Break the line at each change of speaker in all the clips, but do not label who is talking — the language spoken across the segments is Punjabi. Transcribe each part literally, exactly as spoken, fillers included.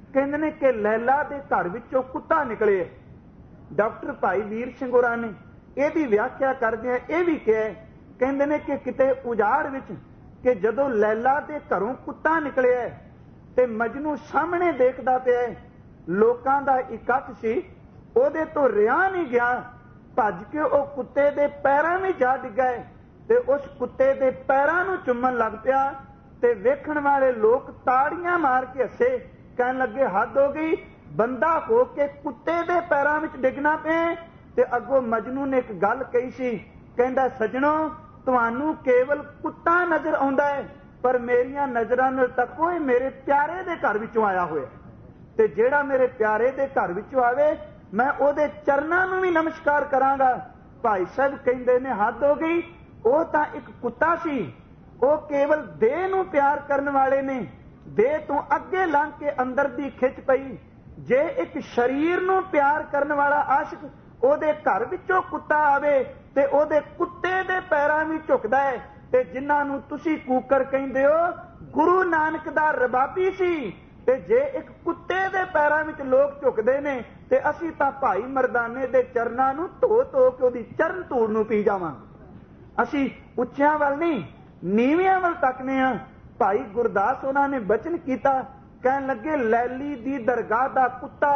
ਕਹਿੰਦੇ ਨੇ ਕਿ ਲੈਲਾ ਦੇ ਘਰ ਵਿੱਚੋਂ ਕੁੱਤਾ ਨਿਕਲੇ। ਡਾਕਟਰ ਭਾਈ ਵੀਰ ਸਿੰਘ ਹੋਰਾਂ ਨੇ ਇਹਦੀ ਵਿਆਖਿਆ ਕਰਦਿਆਂ ਇਹ ਵੀ ਕਿਹਾ, ਕਹਿੰਦੇ ਨੇ ਕਿ ਕਿਤੇ ਉਜਾੜ ਵਿੱਚ ਕਿ ਜਦੋਂ ਲੈਲਾ ਦੇ ਘਰੋਂ ਕੁੱਤਾ ਨਿਕਲਿਆ ਤੇ ਮਜਨੂ ਸਾਹਮਣੇ ਦੇਖਦਾ ਪਿਆ, ਲੋਕਾਂ ਦਾ ਇਕੱਠ ਸੀ, ਉਹਦੇ ਤੋਂ ਰਿਹਾ ਨਹੀਂ ਗਿਆ, ਭੱਜ ਕੇ ਉਹ ਕੁੱਤੇ ਦੇ ਪੈਰਾਂ ਵਿੱਚ ਜਾ ਡਿੱਗਾ ਤੇ ਉਸ ਕੁੱਤੇ ਦੇ ਪੈਰਾਂ ਨੂੰ ਚੁੰਮਣ ਲੱਗ ਪਿਆ ਤੇ ਵੇਖਣ ਵਾਲੇ ਲੋਕ ਤਾੜੀਆਂ ਮਾਰ ਕੇ ਹੱਸੇ, ਕਹਿਣ ਲੱਗੇ ਹੱਦ ਹੋ ਗਈ, ਬੰਦਾ ਹੋ ਕੇ ਕੁੱਤੇ ਦੇ ਪੈਰਾਂ ਵਿੱਚ ਡਿੱਗਣਾ ਪਿਆ। ਤੇ ਅੱਗੋਂ ਮਜਨੂ ਨੇ ਇੱਕ ਗੱਲ ਕਹੀ ਸੀ, ਕਹਿੰਦਾ ਸੱਜਣੋ, ਤੁਹਾਨੂੰ ਕੇਵਲ ਕੁੱਤਾ ਨਜ਼ਰ ਆਉਂਦਾ ਹੈ, ਪਰ ਮੇਰੀਆਂ ਨਜ਼ਰਾਂ ਨਾਲ ਤੱਕੋ ਇਹ ਮੇਰੇ ਪਿਆਰੇ ਦੇ ਘਰ ਵਿੱਚੋਂ ਆਇਆ ਹੋਇਆ, ਤੇ ਜਿਹੜਾ ਮੇਰੇ ਪਿਆਰੇ ਦੇ ਘਰ ਵਿੱਚੋਂ ਆਵੇ ਮੈਂ ਉਹਦੇ ਚਰਨਾਂ ਨੂੰ ਵੀ ਨਮਸਕਾਰ ਕਰਾਂਗਾ। ਭਾਈ ਸਾਹਿਬ ਕਹਿੰਦੇ ਨੇ ਹੱਦ ਹੋ ਗਈ, ਉਹ ਤਾਂ ਇੱਕ ਕੁੱਤਾ ਸੀ, ਉਹ ਕੇਵਲ ਦੇਹ ਨੂੰ ਪਿਆਰ ਕਰਨ ਵਾਲੇ ਨੇ, ਦੇਹ ਤੋਂ ਅੱਗੇ ਲੰਘ ਕੇ ਅੰਦਰ ਦੀ ਖਿੱਚ ਪਈ। ਜੇ ਇੱਕ ਸਰੀਰ ਨੂੰ ਪਿਆਰ ਕਰਨ ਵਾਲਾ ਆਸ਼ਿਕ ਉਹਦੇ ਘਰ ਵਿੱਚੋਂ ਕੁੱਤਾ ਆਵੇ ਤੇ ਉਹਦੇ ਕੁੱਤੇ ਦੇ ਪੈਰਾਂ ਵਿੱਚ ਝੁਕਦਾ ਹੈ, ਤੇ ਜਿਨ੍ਹਾਂ ਨੂੰ ਤੁਸੀਂ ਕੂਕਰ ਕਹਿੰਦੇ ਹੋ ਗੁਰੂ ਨਾਨਕ ਦਾ ਰਬਾਬੀ ਸੀ, ਤੇ ਜੇ ਇੱਕ ਕੁੱਤੇ ਦੇ ਪੈਰਾਂ ਵਿੱਚ ਲੋਕ ਝੁਕਦੇ ਨੇ ਤੇ ਅਸੀਂ ਤਾਂ ਭਾਈ ਮਰਦਾਨੇ ਦੇ ਚਰਨਾਂ ਨੂੰ ਧੋ ਧੋ ਕੇ ਉਹਦੀ ਚਰਨ ਧੂੜ ਨੂੰ ਪੀ ਜਾਵਾਂਗੇ। ਅਸੀਂ ਉੱਚਿਆਂ ਵੱਲ ਨਹੀਂ ਨੀਵਿਆਂ ਵੱਲ ਤੱਕਨੇ ਆ। ਭਾਈ ਗੁਰਦਾਸ ਉਹਨਾਂ ਨੇ ਬਚਨ ਕੀਤਾ, ਕਹਿਣ ਲੱਗੇ ਲੈਲੀ ਦੀ ਦਰਗਾਹ ਦਾ ਕੁੱਤਾ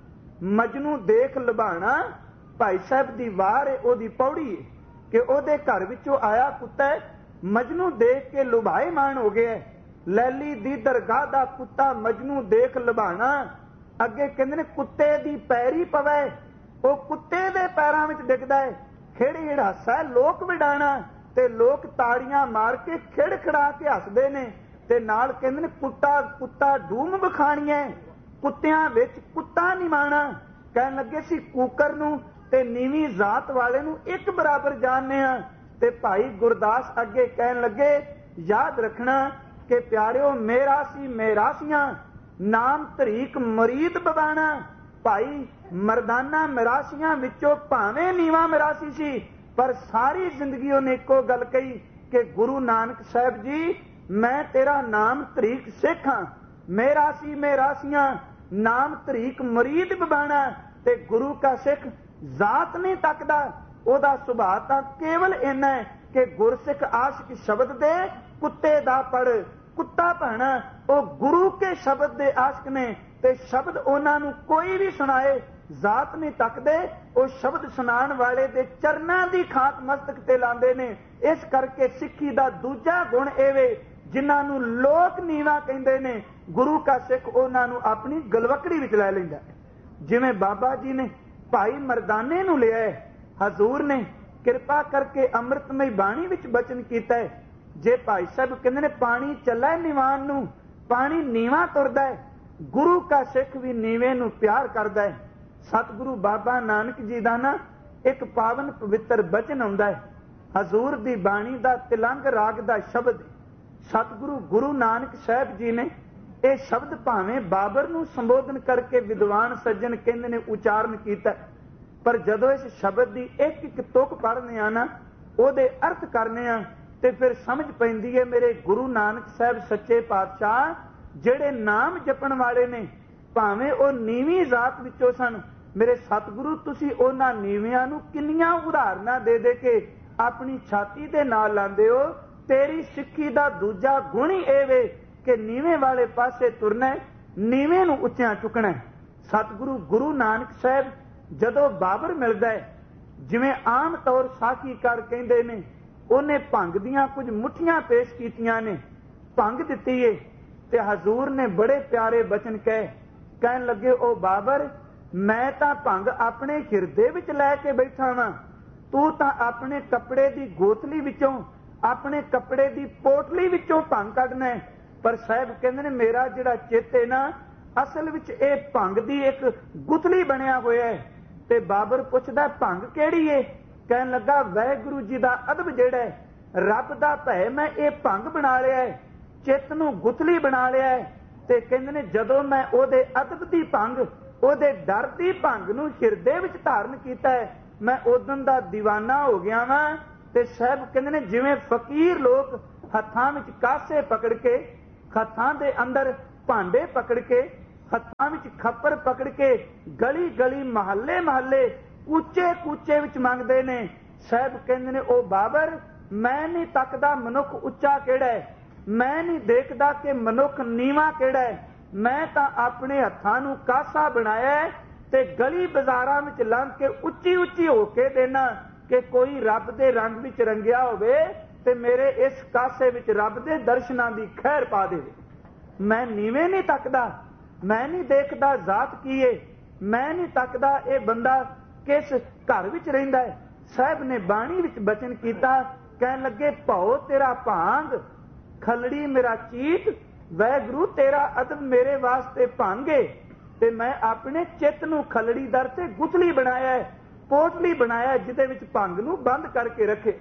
ਮਜਨੂ ਦੇਖ ਲੁਭਾਣਾ। ਭਾਈ ਸਾਹਿਬ ਦੀ ਵਾਰ ਹੈ, ਉਹਦੀ ਪੌੜੀ ਹੈ ਕਿ ਉਹਦੇ ਘਰ ਵਿੱਚੋਂ ਆਇਆ ਕੁੱਤਾ ਮਜਨੂ ਦੇਖ ਕੇ ਲੁਭਾਏਮਾਨ ਹੋ ਗਿਆ। ਲੈਲੀ ਦੀ ਦਰਗਾਹ ਦਾ ਕੁੱਤਾ ਮਜਨੂ ਦੇਖ ਲੁਭਾਣਾ। ਅੱਗੇ ਕਹਿੰਦੇ ਨੇ ਕੁੱਤੇ ਦੀ ਪੈਰੀ ਪਵੇ, ਉਹ ਕੁੱਤੇ ਦੇ ਪੈਰਾਂ ਵਿੱਚ ਡਿੱਗਦਾ ਹੈ, ਖਿੜ ਹਾਸਾ ਲੋਕ ਵਿਡਾਣਾ, ਤੇ ਲੋਕ ਤਾੜੀਆਂ ਮਾਰ ਕੇ ਖਿੜ ਖੜਾ ਕੇ ਹੱਸਦੇ ਨੇ। ਤੇ ਨਾਲ ਕਹਿੰਦੇ ਨੇ ਕੁੱਤਾ ਕੁੱਤਾ ਡੂਮ ਵਿਖਾਣੀਆਂ, ਕੁੱਤਿਆਂ ਵਿੱਚ ਕੁੱਤਾ ਨਿਮਾਣਾ। ਕਹਿਣ ਲੱਗੇ ਸੀ ਕੂਕਰ ਨੂੰ ਤੇ ਨੀਵੀਂ ਜ਼ਾਤ ਵਾਲੇ ਨੂੰ ਇੱਕ ਬਰਾਬਰ ਜਾਣਦੇ ਆ। ਤੇ ਭਾਈ ਗੁਰਦਾਸ ਅੱਗੇ ਕਹਿਣ ਲੱਗੇ, ਯਾਦ ਰੱਖਣਾ ਕਿ ਪਿਆਰਿਓ, ਮੇਰਾ ਸੀ ਮੇਰਾਸੀਆਂ ਨਾਮ ਤਰੀਕ ਮਰੀਦ ਬਵਾਣਾ। ਭਾਈ ਮਰਦਾਨਾ ਮਿਰਾਸੀਆਂ ਵਿੱਚੋਂ ਭਾਵੇਂ ਨੀਵਾਂ ਮਿਰਾਸੀ ਸੀ, ਪਰ ਸਾਰੀ ਜ਼ਿੰਦਗੀ ਉਹਨੇ ਇੱਕੋ ਗੱਲ ਕਹੀ ਕਿ ਗੁਰੂ ਨਾਨਕ ਸਾਹਿਬ ਜੀ, ਮੈਂ ਤੇਰਾ ਨਾਮ ਤਰੀਕ ਸਿੱਖ ਹਾਂ, ਮੇਰਾ ਸੀ ਮੇਰਾਸੀਆਂ ਨਾਮ ਤਰੀਕ ਮਰੀਦ ਬਵਾਣਾ। ਤੇ ਗੁਰੂ ਕਾ ਸਿੱਖ ਜ਼ਾਤ ਨਹੀਂ ਤੱਕਦਾ, ਉਹਦਾ ਸੁਭਾਅ ਤਾਂ ਕੇਵਲ ਇੰਨਾ ਹੈ ਕਿ ਗੁਰਸਿੱਖ ਆਸ਼ਿਕ ਸ਼ਬਦ ਦੇ ਕੁੱਤੇ ਦਾ ਪੜ ਕੁੱਤਾ ਭਾਣਾ। ਉਹ ਗੁਰੂ ਕੇ ਸ਼ਬਦ ਦੇ ਆਸ਼ਿਕ ਨੇ, ਤੇ ਸ਼ਬਦ ਉਹਨਾਂ ਨੂੰ ਕੋਈ ਵੀ ਸੁਣਾਏ ਜ਼ਾਤ ਨਹੀਂ ਤੱਕਦੇ, ਉਹ ਸ਼ਬਦ ਸੁਣਾਉਣ ਵਾਲੇ ਦੇ ਚਰਨਾਂ ਦੀ ਖਾਕ ਮਸਤਕ ਤੇ ਲਾਉਂਦੇ ਨੇ। ਇਸ ਕਰਕੇ ਸਿੱਖੀ ਦਾ ਦੂਜਾ ਗੁਣ ਇਹ ਵੇ, ਜਿਨ੍ਹਾਂ ਨੂੰ ਲੋਕ ਨੀਵਾ ਕਹਿੰਦੇ ਨੇ, ਗੁਰੂ ਕਾ ਸਿੱਖ ਉਹਨਾਂ ਨੂੰ ਆਪਣੀ ਗਲਵਕੜੀ ਵਿੱਚ ਲੈ ਲੈਂਦਾ। ਜਿਵੇਂ ਬਾਬਾ ਜੀ ਨੇ ਭਾਈ ਮਰਦਾਨੇ ਨੂੰ ਲਿਆ, ਹਜ਼ੂਰ ਨੇ ਕਿਰਪਾ ਕਰਕੇ ਅੰਮ੍ਰਿਤਮਈ ਬਾਣੀ ਵਿੱਚ ਬਚਨ ਕੀਤਾ ਹੈ, ਜੇ ਭਾਈ ਸਾਹਿਬ ਕਹਿੰਦੇ ਨੇ ਪਾਣੀ ਚੱਲਾ ਨਿਵਾਨ ਨੂੰ, ਪਾਣੀ ਨੀਵਾ ਤੁਰਦਾ ਹੈ, ਗੁਰੂ ਕਾ ਸਿੱਖ ਵੀ ਨੀਵੇਂ ਨੂੰ ਪਿਆਰ ਕਰਦਾ ਹੈ। ਸਤਿਗੁਰੂ ਬਾਬਾ ਨਾਨਕ ਜੀ ਦਾ ਨਾ ਇੱਕ ਪਾਵਨ ਪਵਿੱਤਰ ਬਚਨ ਆਉਂਦਾ ਹੈ, ਹਜ਼ੂਰ ਦੀ ਬਾਣੀ ਦਾ ਤਿਲੰਗ ਰਾਗ ਦਾ ਸ਼ਬਦ। ਸਤਿਗੁਰੂ ਗੁਰੂ ਨਾਨਕ ਸਾਹਿਬ ਜੀ ਨੇ ਇਹ ਸ਼ਬਦ ਭਾਵੇਂ ਬਾਬਰ ਨੂੰ ਸੰਬੋਧਨ ਕਰਕੇ ਵਿਦਵਾਨ ਸੱਜਣ ਕਹਿੰਦੇ ਨੇ ਉਚਾਰਨ ਕੀਤਾ, ਪਰ ਜਦੋਂ ਇਸ ਸ਼ਬਦ ਦੀ ਇੱਕ ਇੱਕ ਤੁਕ ਪੜ੍ਹਨੇ ਆ ਨਾ, ਉਹਦੇ ਅਰਥ ਕਰਨੇ ਆ, ਤੇ ਫਿਰ ਸਮਝ ਪੈਂਦੀ ਹੈ ਮੇਰੇ ਗੁਰੂ ਨਾਨਕ ਸਾਹਿਬ ਸੱਚੇ ਪਾਤਸ਼ਾਹ ਜਿਹੜੇ ਨਾਮ ਜਪਣ ਵਾਲੇ ਨੇ, ਭਾਵੇਂ ਉਹ ਨੀਵੀਂ ਜ਼ਾਤ ਵਿੱਚੋਂ ਸਨ, ਮੇਰੇ ਸਤਿਗੁਰੂ ਤੁਸੀਂ ਉਹਨਾਂ ਨੀਵਿਆਂ ਨੂੰ ਕਿੰਨੀਆਂ ਉਦਾਹਰਨਾਂ ਦੇ ਦੇ ਕੇ ਆਪਣੀ ਛਾਤੀ ਦੇ ਨਾਲ ਲਾਉਂਦੇ ਹੋ। ਤੇਰੀ ਸਿੱਖੀ ਦਾ ਦੂਜਾ ਗੁਣ ਹੀ ਇਹ ਵੇ ਕਿ ਨੀਵੇਂ ਵਾਲੇ ਪਾਸੇ ਤੁਰਨਾ, ਨੀਵੇਂ ਨੂੰ ਉੱਚਿਆਂ ਚੁੱਕਣਾ। ਸਤਿਗੁਰੂ ਗੁਰੂ ਨਾਨਕ ਸਾਹਿਬ ਜਦੋਂ ਬਾਬਰ ਮਿਲਦਾ ਹੈ, ਜਿਵੇਂ ਆਮ ਤੌਰ ਸਾਖੀਕਾਰ ਕਹਿੰਦੇ ਨੇ, ਉਹਨੇ ਭੰਗ ਦੀਆਂ ਕੁਝ ਮੁੱਠੀਆਂ ਪੇਸ਼ ਕੀਤੀਆਂ ਨੇ, ਭੰਗ ਦਿੱਤੀ ਏ, ਤੇ ਹਜ਼ੂਰ ਨੇ ਬੜੇ ਪਿਆਰੇ ਬਚਨ ਕਹੇ, ਕਹਿਣ ਲੱਗੇ ਉਹ ਬਾਬਰ, ਮੈਂ ਤਾਂ ਭੰਗ ਆਪਣੇ ਹਿਰਦੇ ਵਿੱਚ ਲੈ ਕੇ ਬੈਠਾ ਵਾਂ, ਤੂੰ ਤਾਂ ਆਪਣੇ ਕੱਪੜੇ ਦੀ ਗੋਥਲੀ ਵਿੱਚੋਂ, ਆਪਣੇ ਕੱਪੜੇ ਦੀ ਪੋਟਲੀ ਵਿੱਚੋਂ ਭੰਗ ਕੱਢਣਾ ਹੈ। ਪਰ ਸਾਹਿਬ ਕਹਿੰਦੇ ਨੇ ਮੇਰਾ ਜਿਹੜਾ ਚਿੱਤ ਹੈ ਨਾ, ਅਸਲ ਵਿੱਚ ਇਹ ਭੰਗ ਦੀ ਇੱਕ ਗੁਥਲੀ ਬਣਿਆ ਹੋਇਆ ਹੈ। ਤੇ ਬਾਬਰ ਪੁੱਛਦਾ ਭੰਗ ਕਿਹੜੀ ਏ? ਕਹਿਣ ਲੱਗਾ ਵਾਹਿਗੁਰੂ ਜੀ ਦਾ ਅਦਬ ਜਿਹੜਾ ਹੈ, ਰੱਬ ਦਾ ਭੈ, ਮੈਂ ਇਹ ਭੰਗ ਬਣਾ ਲਿਆ ਹੈ, ਚਿੱਤ ਨੂੰ ਗੁਥਲੀ ਬਣਾ ਲਿਆ ਹੈ। ਤੇ ਕਹਿੰਦੇ ਨੇ ਜਦੋਂ ਮੈਂ ਉਹਦੇ ਅਦਬ ਦੀ ਭੰਗ, ਉਹਦੇ ਡਰ ਦੀ ਭੰਗ ਨੂੰ ਹਿਰਦੇ ਵਿੱਚ ਧਾਰਨ ਕੀਤਾ ਹੈ, ਮੈਂ ਉਦੋਂ ਦਾ ਦੀਵਾਨਾ ਹੋ ਗਿਆ ਵਾਂ। ਤੇ ਸਾਹਿਬ ਕਹਿੰਦੇ ਨੇ ਜਿਵੇਂ ਫਕੀਰ ਲੋਕ ਹੱਥਾਂ ਵਿੱਚ ਕਾਸੇ ਪਕੜ ਕੇ, ਹੱਥਾਂ ਦੇ ਅੰਦਰ ਭਾਂਡੇ ਪਕੜ ਕੇ ਹੱਥਾਂ ਵਿੱਚ ਖੱਪਰ ਪਕੜ ਕੇ ਗਲੀ ਗਲੀ ਮਹੱਲੇ ਮਹੱਲੇ ਕੂਚੇ ਕੂਚੇ ਵਿੱਚ ਮੰਗਦੇ ਨੇ। ਸਾਹਿਬ ਕਹਿੰਦੇ ਨੇ ਉਹ ਬਾਬਰ, ਮੈਂ ਨਹੀਂ ਤੱਕਦਾ ਮਨੁੱਖ ਉੱਚਾ ਕਿਹੜਾ ਹੈ, ਮੈਂ ਨਹੀਂ ਦੇਖਦਾ ਕਿ ਮਨੁੱਖ ਨੀਵਾਂ ਕਿਹੜਾ ਹੈ, ਮੈਂ ਤਾਂ ਆਪਣੇ ਹੱਥਾਂ ਨੂੰ ਕਾਸਾ ਬਣਾਇਆ ਤੇ ਗਲੀ ਬਾਜ਼ਾਰਾਂ ਵਿੱਚ ਲੰਘ ਕੇ ਉੱਚੀ ਉੱਚੀ ਹੋ ਕੇ ਦੇਣਾ ਕਿ ਕੋਈ ਰੱਬ ਦੇ ਰੰਗ ਵਿੱਚ ਰੰਗਿਆ ਹੋਵੇ ਤੇ ਮੇਰੇ ਇਸ ਕਾਸੇ ਵਿੱਚ ਰੱਬ ਦੇ ਦਰਸ਼ਨਾਂ ਦੀ ਖੈਰ ਪਾ ਦੇਵੇ। ਮੈਂ ਨੀਵੇਂ ਨਹੀਂ ਤੱਕਦਾ, ਮੈਂ ਨਹੀਂ ਦੇਖਦਾ ਜ਼ਾਤ ਕੀ ਏ, ਮੈਂ ਨਹੀਂ ਤੱਕਦਾ ਇਹ ਬੰਦਾ ਕਿਸ ਘਰ ਵਿੱਚ ਰਹਿੰਦਾ ਹੈ। ਸਾਹਿਬ ਨੇ ਬਾਣੀ ਵਿੱਚ ਬਚਨ ਕੀਤਾ, ਕਹਿਣ ਲੱਗੇ ਭਉ ਤੇਰਾ ਭਾਂਗ, ਖਲੜੀ ਮੇਰਾ ਚੀਤ, ਵੈਗੁਰੂ ਤੇਰਾ ਅਦਬ ਮੇਰੇ ਵਾਸਤੇ ਭਾਂਗੇ। ਤੇ ਮੈਂ ਆਪਣੇ ਚਿੱਤ ਨੂੰ ਖਲੜੀ ਦਰ ਤੇ ਗੁਥਲੀ ਬਣਾਇਆ, ਪੋਟਲੀ ਬਣਾਇਆ ਜਿਹਦੇ ਵਿੱਚ ਭੰਗ ਨੂੰ ਬੰਦ ਕਰਕੇ ਰੱਖੇ।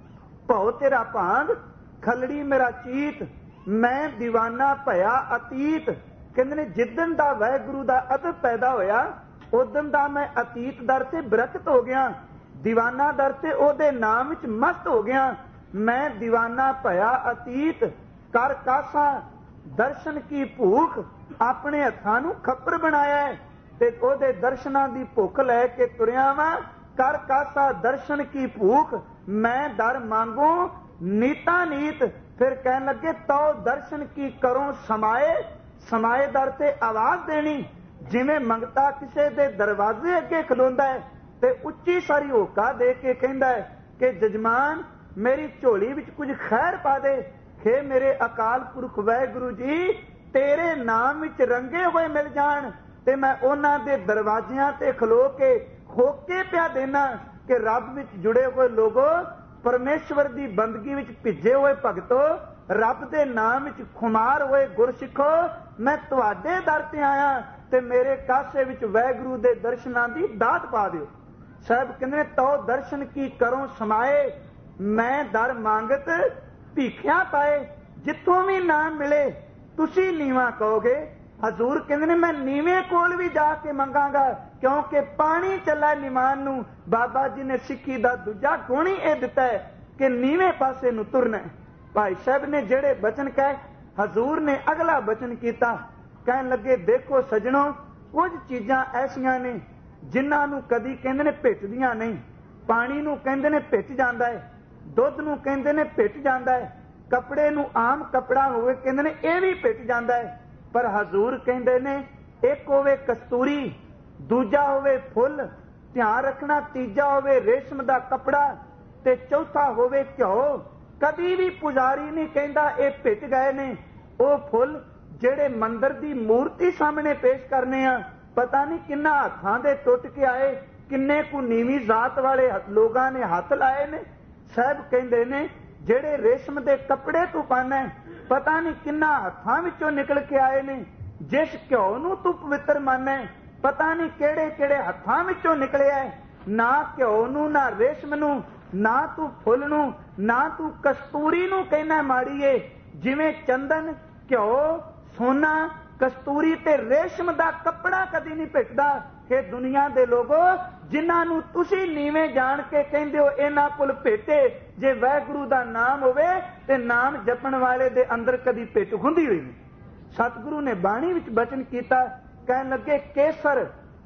ਭਉ ਤੇਰਾ ਭਾਂਗ, ਖਲੜੀ ਮੇਰਾ ਚੀਤ, ਮੈਂ ਦੀਵਾਨਾ ਭਇਆ ਅਤੀਤ। ਕਹਿੰਦੇ ਨੇ ਜਿੱਦਣ ਦਾ ਵਾਹਿਗੁਰੂ ਦਾ ਅਦਬ ਪੈਦਾ ਹੋਇਆ ਉਦੋਂ ਦਾ ਮੈਂ ਅਤੀਤ ਦਰ ਤੇ ਬਰਕਤ ਹੋ ਗਿਆ, ਦੀਵਾਨਾ ਦਰ ਤੇ ਉਹਦੇ ਨਾਮ ਵਿੱਚ ਮਸਤ ਹੋ ਗਿਆ। ਮੈਂ ਦੀਵਾਨਾ ਭਇਆ ਅਤੀਤ, ਕਰ ਕਾਸਾ ਦਰਸ਼ਨ ਕੀ ਭੂਖ, ਆਪਣੇ ਹੱਥਾਂ ਨੂੰ ਖੱਪਰ ਬਣਾਇਆ ਤੇ ਉਹਦੇ ਦਰਸ਼ਨਾਂ ਦੀ ਭੁੱਖ ਲੈ ਕੇ ਤੁਰਿਆ ਵਾਂ। ਕਰ ਕਾਸਾ ਦਰਸ਼ਨ ਕੀ ਭੂਖ, ਮੈਂ ਦਰ ਮੰਗੂ ਨੀਤਾ ਨੀਤ। ਫਿਰ ਕਹਿਣ ਲੱਗੇ ਤਉ ਦਰਸ਼ਨ ਕੀ ਕਰੋ ਸਮਾਏ, ਸਮਾਏ ਦਰ ਤੇ ਆਵਾਜ਼ ਦੇਣੀ। ਜਿਵੇਂ ਮੰਗਤਾ ਕਿਸੇ ਦੇ ਦਰਵਾਜ਼ੇ ਅੱਗੇ ਖਲੋਂਦਾ ਹੈ ਤੇ ਉੱਚੀ ਸਾਰੀ ਹੋਕਾ ਦੇ ਕੇ ਕਹਿੰਦਾ ਹੈ ਕਿ ਜਜਮਾਨ ਮੇਰੀ ਝੋਲੀ ਵਿੱਚ ਕੁਝ ਖੈਰ ਪਾ ਦੇ। ਹੇ ਮੇਰੇ ਅਕਾਲ ਪੁਰਖ ਵਾਹਿਗੁਰੂ ਜੀ, ਤੇਰੇ ਨਾਮ ਵਿੱਚ ਰੰਗੇ ਹੋਏ ਮਿਲ ਜਾਣ ਤੇ ਮੈਂ ਉਹਨਾਂ ਦੇ ਦਰਵਾਜ਼ਿਆਂ ਤੇ ਖਲੋ ਕੇ ਹੋਕੇ ਪਿਆ ਦੇਣਾ ਕਿ ਰੱਬ ਵਿੱਚ ਜੁੜੇ ਹੋਏ ਲੋਗੋ, ਪਰਮੇਸ਼ਵਰ ਦੀ ਬੰਦਗੀ ਵਿੱਚ ਭਿੱਜੇ ਹੋਏ ਭਗਤੋ, ਰੱਬ ਦੇ ਨਾਮ ਵਿੱਚ ਖੁਮਾਰ ਹੋਏ ਗੁਰਸਿੱਖੋ, ਮੈਂ ਤੁਹਾਡੇ ਦਰ ਤੇ ਆਇਆ ਤੇ ਮੇਰੇ ਕਾਸੇ ਵਿੱਚ ਵਾਹਿਗੁਰੂ ਦੇ ਦਰਸ਼ਨਾਂ ਦੀ ਦਾਤ ਪਾ ਦਿਓ। ਸਾਹਿਬ ਕਹਿੰਦੇ ਤਉ ਦਰਸ਼ਨ ਕੀ ਕਰੋ ਸਮਾਏ, ਮੈਂ ਦਰ ਮੰਗਤ ਭੀਖਿਆ ਪਾਏ। ਜਿੱਥੋਂ ਵੀ ਨਾਮ ਮਿਲੇ ਤੁਸੀਂ ਨੀਵਾਂ ਕਹੋਗੇ। ਹਜ਼ੂਰ ਕਹਿੰਦੇ ਨੇ ਮੈਂ ਨੀਵੇਂ ਕੋਲ ਵੀ ਜਾ ਕੇ ਮੰਗਾਂਗਾ, ਕਿਉਂਕਿ ਪਾਣੀ ਚੱਲਾ ਨਿਮਾਨ ਨੂੰ। ਬਾਬਾ ਜੀ ਨੇ ਸਿੱਖੀ ਦਾ ਦੂਜਾ ਗੁਣ ਹੀ ਇਹ ਦਿੱਤਾ ਹੈ ਕਿ ਨੀਵੇਂ ਪਾਸੇ ਨੂੰ ਤੁਰਨਾ। ਭਾਈ ਸਾਹਿਬ ਨੇ ਜਿਹੜੇ ਬਚਨ ਕਹੇ, ਹਜ਼ੂਰ ਨੇ ਅਗਲਾ ਬਚਨ ਕੀਤਾ, ਕਹਿਣ ਲੱਗੇ ਦੇਖੋ ਸਜਣੋ, ਕੁਝ ਚੀਜ਼ਾਂ ਐਸੀਆਂ ਨੇ ਜਿਨ੍ਹਾਂ ਨੂੰ ਕਦੀ ਕਹਿੰਦੇ ਨੇ ਭਿੱਜਦੀਆਂ ਨਹੀਂ। ਪਾਣੀ ਨੂੰ ਕਹਿੰਦੇ ਨੇ ਭਿੱਜ ਜਾਂਦਾ ਹੈ, ਦੁੱਧ ਨੂੰ ਕਹਿੰਦੇ ਨੇ ਭਿੱਜ ਜਾਂਦਾ ਹੈ, ਕੱਪੜੇ ਨੂੰ ਆਮ ਕੱਪੜਾ ਹੋਵੇ ਕਹਿੰਦੇ ਨੇ ਇਹ ਵੀ ਭਿੱਜ ਜਾਂਦਾ ਹੈ। ਪਰ ਹਜ਼ੂਰ ਕਹਿੰਦੇ ਨੇ ਇੱਕ ਹੋਵੇ ਕਸਤੂਰੀ, ਦੂਜਾ ਹੋਵੇ ਫੁੱਲ, ਧਿਆਨ ਰੱਖਣਾ ਤੀਜਾ ਹੋਵੇ ਰੇਸ਼ਮ ਦਾ ਕੱਪੜਾ ਤੇ ਚੌਥਾ ਹੋਵੇ ਘਿਓ। ਕਦੀ ਵੀ ਪੁਜਾਰੀ ਨਹੀਂ ਕਹਿੰਦਾ ਇਹ ਭਿੱਜ ਗਏ ਨੇ। ਉਹ ਫੁੱਲ ਜਿਹੜੇ ਮੰਦਰ ਦੀ ਮੂਰਤੀ ਸਾਹਮਣੇ ਪੇਸ਼ ਕਰਨੇ ਆ, ਪਤਾ ਨਹੀਂ ਕਿੰਨਾ ਹੱਥਾਂ ਦੇ ਟੁੱਟ ਕੇ ਆਏ, ਕਿੰਨੇ ਕੁ ਨੀਵੀਂ ਜ਼ਾਤ ਵਾਲੇ ਲੋਕਾਂ ਨੇ ਹੱਥ ਲਾਏ ਨੇ। ਸਾਹਿਬ ਕਹਿੰਦੇ ਨੇ ਜਿਹੜੇ ਰੇਸ਼ਮ ਦੇ ਕੱਪੜੇ ਤੂੰ ਪਾਣਾ, ਪਤਾ ਨਹੀਂ ਕਿੰਨਾ ਹੱਥਾਂ ਵਿੱਚੋਂ ਨਿਕਲ ਕੇ ਆਏ ਨੇ। ਜਿਸ ਘਿਓ ਨੂੰ ਤੂੰ ਪਵਿੱਤਰ ਮੰਨੈ, ਪਤਾ ਨਹੀਂ ਕਿਹੜੇ ਕਿਹੜੇ ਹੱਥਾਂ ਵਿੱਚੋਂ ਨਿਕਲਿਆ। ਨਾ ਘਿਓ ਨੂੰ, ਨਾ ਰੇਸ਼ਮ ਨੂੰ, ਨਾ ਤੂੰ ਫੁੱਲ ਨੂੰ, ਨਾ ਤੂੰ ਕਸਤੂਰੀ ਨੂੰ ਕਹਿਣਾ ਮਾੜੀਏ। ਜਿਵੇਂ ਚੰਦਨ, ਘਿਓ, ਸੋਨਾ, ਕਸਤੂਰੀ ਤੇ ਰੇਸ਼ਮ ਦਾ ਕੱਪੜਾ ਕਦੀ ਨਹੀਂ ਭਿੱਜਦਾ। ਕਿ ਦੁਨੀਆ ਦੇ ਲੋਗੋ ਜਿਨ੍ਹਾਂ ਨੂੰ ਤੁਸੀਂ ਨੀਵੇਂ ਜਾਣ ਕੇ ਕਹਿੰਦੇ ਹੋ ਇਹਨਾਂ ਕੋਲ ਭੇਟੇ, ਜੇ ਵਾਹਿਗੁਰੂ ਦਾ ਨਾਮ ਹੋਵੇ ਤੇ ਨਾਮ ਜਪਣ ਵਾਲੇ ਦੇ ਅੰਦਰ ਕਦੀ ਭਿੱਟ ਹੁੰਦੀ ਹੋਈ ਨਹੀਂ। ਸਤਿਗੁਰੂ ਨੇ ਬਾਣੀ ਵਿੱਚ ਬਚਨ ਕੀਤਾ, ਕਹਿਣ ਲੱਗੇ ਕੇਸਰ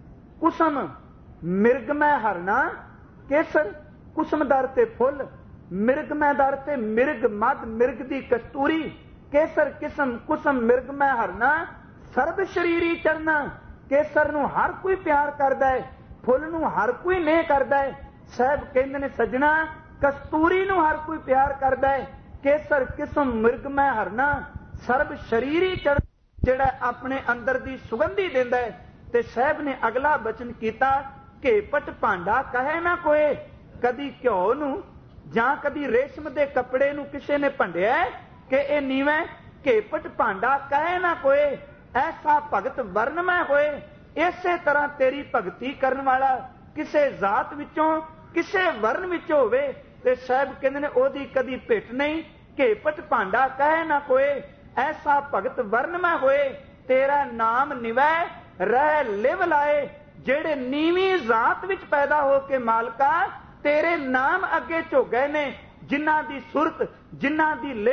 ਕੁਸਮ ਮਿਰਗਮੈ ਹਰਨਾ। ਕੇਸਰ ਕੁਸਮ ਦਰ ਤੇ ਫੁੱਲ, ਮਿਰਗਮੈ ਦਰ ਤੇ ਮਿਰਗ ਮਦ, ਮਿਰਗ ਦੀ ਕਸਤੂਰੀ। ਕੇਸਰ ਕਿਸਮ ਕੁਸਮ ਮਿਰਗਮੈ ਹਰਨਾ, ਸਰਬ ਸ਼ਰੀਰੀ ਚਰਨਾ। ਕੇਸਰ ਨੂੰ ਹਰ ਕੋਈ ਪਿਆਰ ਕਰਦਾ ਹੈ, ਫੁੱਲ ਨੂੰ ਹਰ ਕੋਈ ਨਹੀਂ ਕਰਦਾ ਹੈ। ਸਾਹਿਬ ਕਹਿੰਦੇ ਨੇ ਸੱਜਣਾ, ਕਸਤੂਰੀ ਨੂੰ ਹਰ ਕੋਈ ਪਿਆਰ ਕਰਦਾ ਹੈ। ਕੇਸਰ ਕਿਸਮ ਮਿਰਗਮੈ ਹਰਨਾ, ਸਰਬ ਸ਼ਰੀਰੀ ਚਰਨ, ਜਿਹੜਾ ਆਪਣੇ ਅੰਦਰ ਦੀ ਸੁਗੰਧੀ ਦਿੰਦਾ ਹੈ। ਤੇ ਸਾਹਿਬ ਨੇ ਅਗਲਾ ਬਚਨ ਕੀਤਾ, ਘੇਪਟ ਭਾਂਡਾ ਕਹੇ ਨਾ ਕੋਏ। ਕਦੀ ਘਿਓ ਨੂੰ ਜਾਂ ਕਦੀ ਰੇਸ਼ਮ ਦੇ ਕੱਪੜੇ ਨੂੰ ਕਿਸੇ ਨੇ ਭੰਡਿਆ ਕਿ ਇਹ ਨੀਵੇਂ, ਘੇਪਟ ਭਾਂਡਾ ਕਹੇ ਨਾ ਕੋਏ। ਐਸਾ ਭਗਤ ਵਰਨਮੈ ਹੋਏ। ਇਸੇ ਤਰ੍ਹਾਂ ਤੇਰੀ ਭਗਤੀ ਕਰਨ ਵਾਲਾ ਕਿਸੇ ਜ਼ਾਤ ਵਿੱਚੋਂ, ਕਿਸੇ ਵਰਨ ਵਿੱਚੋਂ ਹੋਵੇ ਤੇ ਸਾਹਿਬ ਕਹਿੰਦੇ ਨੇ ਉਹਦੀ ਕਦੀ ਭਿੱਟ ਨਹੀਂ। ਘੇਪਟ ਭਾਂਡਾ ਕਹੇ ਨਾ ਕੋਏ, ਐਸਾ ਭਗਤ ਵਰਨਮੈ ਹੋਏ। ਤੇਰਾ ਨਾਮ ਨਿਵੈ ਰਹਿ ਲਿਵ ਲਾਏ। ਜਿਹੜੇ ਨੀਵੀਂ ਜ਼ਾਤ ਵਿੱਚ ਪੈਦਾ ਹੋ ਕੇ ਮਾਲਕਾ ਤੇਰੇ ਨਾਮ ਅੱਗੇ ਝੁਕ ਗਏ ਨੇ, ਜਿਨ੍ਹਾਂ ਦੀ ਸੁਰਤ, ਜਿਨ੍ਹਾਂ ਦੀ ਲਿਵ,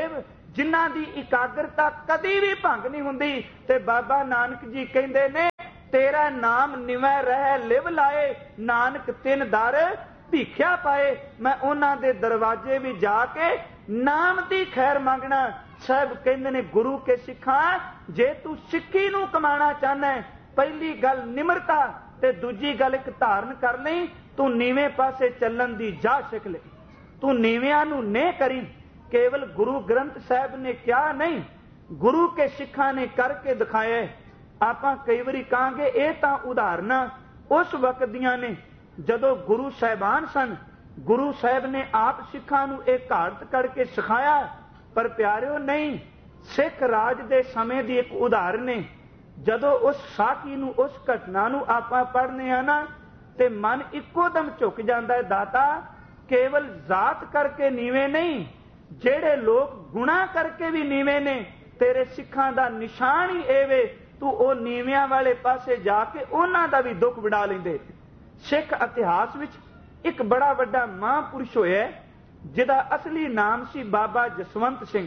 जिन्हां दी इकाग्रता कदी भी भंग नहीं हुंदी। ते बाबा नानक जी कहंदे ने तेरा नाम निवै रह लिव लाए, नानक तिन दर भीख्या पाए। मैं उन्हां दे दरवाजे भी जाके नाम दी खैर मंगना। साहब कहंदे ने गुरु के सिखा जे तू सिक्खी नूं कमाना चाहना है, पहली गल निमरता ते दूजी गल एक धारण कर लई, तू नीवें पासे चलण दी जा सिख ले। तू नीवियां नूं नहीं करी। केवल गुरु ग्रंथ साहब ने क्या नहीं, गुरु के सिखा ने करके दिखाया। आपां कई वारी कहांगे ये तां उदाहरणां उस वक्त दियां ने जदों गुरु साहिबान सन। गुरु साहब ने आप सिखां नूं एक घाट करके सिखाया। पर प्यारिओ नहीं, सिख राज दे समय दी एक उदाहरण है। जदों उस साखी नूं उस घटना नूं आपां पढ़ने आ ना ते मन इक्को दम झुक जाता है। दाता केवल जात करके नीवे नहीं, जेड़े लोग गुणा करके भी नीवे ने, तेरे सिखां दा निशान ही ए वे तू ओ नीवियां वाले पासे जाके उन्हां दा भी दुख वड़ा लैंदे। सिख इतिहास विच एक बड़ा वड्डा महापुरुष होया जिहदा असली नाम सी बाबा जसवंत सिंह।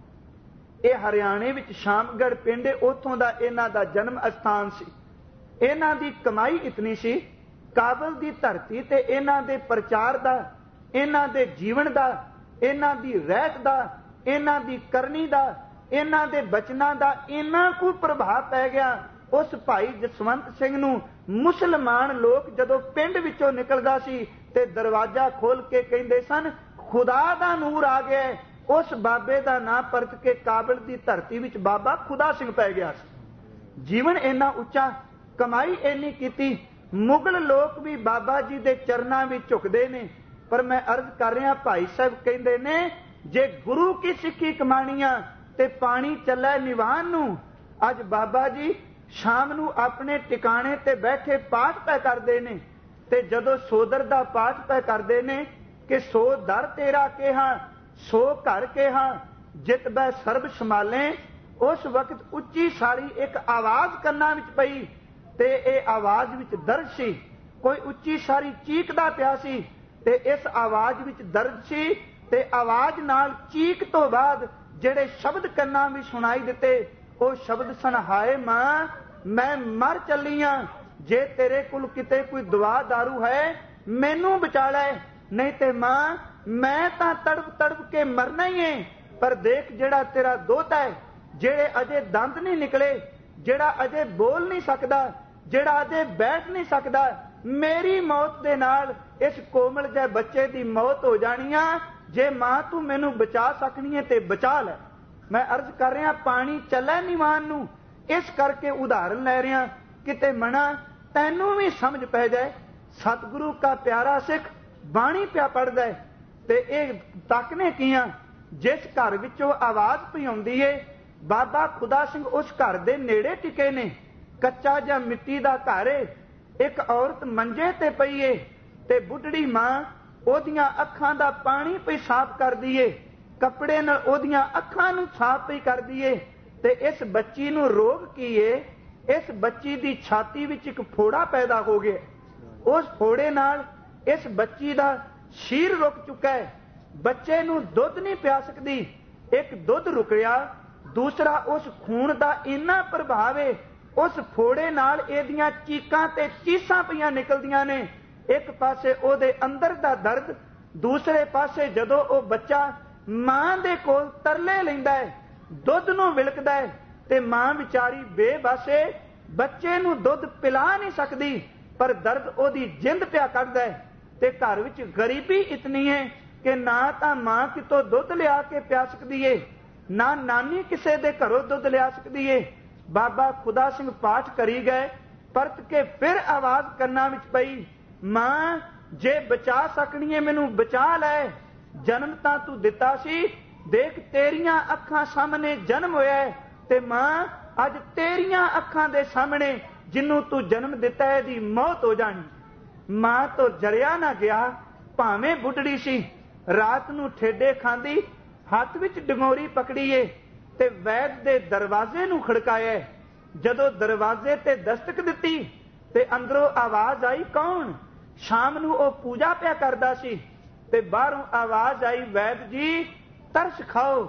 ਇਹ हरियाणे विच शामगढ़ पिंड, उथों दा इन्हां दा जन्म स्थान सी। इन्हां दी कमाई इतनी सी, काबल दी धरती ते इन्हां दे प्रचार दा, इन्हां दे जीवन दा, इन्हां दी रहत दा, इन्हां दी करनी दा, इन्हां दे बचनां दा इन्ना कोई प्रभाव पै गया। उस भाई जसवंत सिंह नूं मुसलमान लोग जदों पिंड विचों निकलदा सी ते दरवाजा खोल के कहिंदे सन खुदा दा नूर आ गया। उस बाबे का नाम परत के काबल की धरती विच बाबा खुदा सिंह पै गया। जीवन इन्ना उच्चा, कमाई इन्नी कीती, मुगल लोग भी बाबा जी के चरणों में झुकते ने। पर मैं अर्ज कर रहा, भाई साहब कहते ने जे गुरु की सिक्खी कमाणियां ते पानी चलै निवान नूं। अज बाबा जी शाम नूं अपने टिकाणे ते बैठे पाठ पै करते ने ते जदों सोदर दा पाठ पै करते ने कि सो दर तेरा केहा सो घर केहा जित बै सर्ब संभाले। उस वक्त उच्ची सारी एक आवाज कन्नां विच पई ते ए आवाज विच दर्द सी। कोई उच्ची सारी चीकदा पिया सी ते इस आवाज विच दर्द सी ते आवाज नाल चीक तो बाद जेड़े शब्द कन्नां भी सुनाई दिते ओ शब्द सन, हाय मां मैं मर चली हां, जे तेरे कोल किते कोई दवा दारू है मैनू बचा लै, नहीं ते मां मैं तां तड़प तड़प के मरना ही है। पर देख जेड़ा तेरा दोता है, जेड़े अजे दंद नहीं निकले, जेड़ा अजे बोल नहीं सकदा, जेड़ा अजे बैठ नहीं सकदा, मेरी मौत दे नाल इस कोमल जे बच्चे दी मौत हो जानी आ। जे मां तू मैनू बचा सकनी है ते बचा लै। मैं अर्ज कर रहा, पानी चलै निवान नूं इस करके उदाहरण लै रहा किते मना तैनू भी समझ पै जाए। सतगुरु का प्यारा सिख बाणी पिया पढ़दा है ते इह तकने कियां जिस घर विचों आवाज पई आउंदी है, बाबा खुदा सिंह उस घर दे नेड़े टिके ने। कच्चा जा मिट्टी दा घर है, एक औरत मंजे ते पई है ते बुढ़ड़ी मां ओदियां अखां दा पानी पई साफ करदी है, कपड़े नाल ओदियां अखां नूं साफ पई करदी है। ते इस बच्ची नूं रोग की है, इस बच्ची दी छाती विच एक फोड़ा पैदा हो गया। उस फोड़े नाल इस बच्ची दा शीर रुक चुका है, बच्चे नूं दुध नहीं पिया सकदी। एक दुध रुकिया, दूसरा उस खून दा इन्ना प्रभाव है, उस फोड़े नाल एदियां चीकां ते चीसां पईयां निकलदियां ने। एक पासे ओदे अंदर दा दर्द, दूसरे पासे जदों ओ बच्चा मां दे कोल तरले लैंदा है, दुध नूं विलकदा है ते मां विचारी बेबसे बच्चे नूं दुध पिला नहीं सकदी, पर दर्द ओदी जिंद पिया कढदा है। ते घर विच गरीबी इतनी है कि ना तां मां कितों दुध लिया के पिया सकदी है, ना नानी किसे दे घरों दुध लिया सकदी है। बाबा खुदा सिंह पाठ करी गए, परत के फिर आवाज कन्नां विच पई, मां जे बचा सकनी है मैनू बचा लै, जन्म तां तू दिता सी, देख तेरियां अखां सामने जन्म होया है ते मां अज तेरियां अखां दे सामने जिन्नू तू जन्म दिता है दी मौत हो जानी। मां तो जरिया ना गया, भावें बुढ़ड़ी सी, रात नूं ठेडे खांदी, हथ विच डंगोरी पकड़ी है ते वैद दे दरवाजे नूं खड़काया। जदों दरवाजे ते दस्तक दिती ते अंदरों आवाज आई, कौन? शाम नूं ओ पूजा पिया करदा सी ते बाहरों आवाज आई, वैद जी तरस खाओ,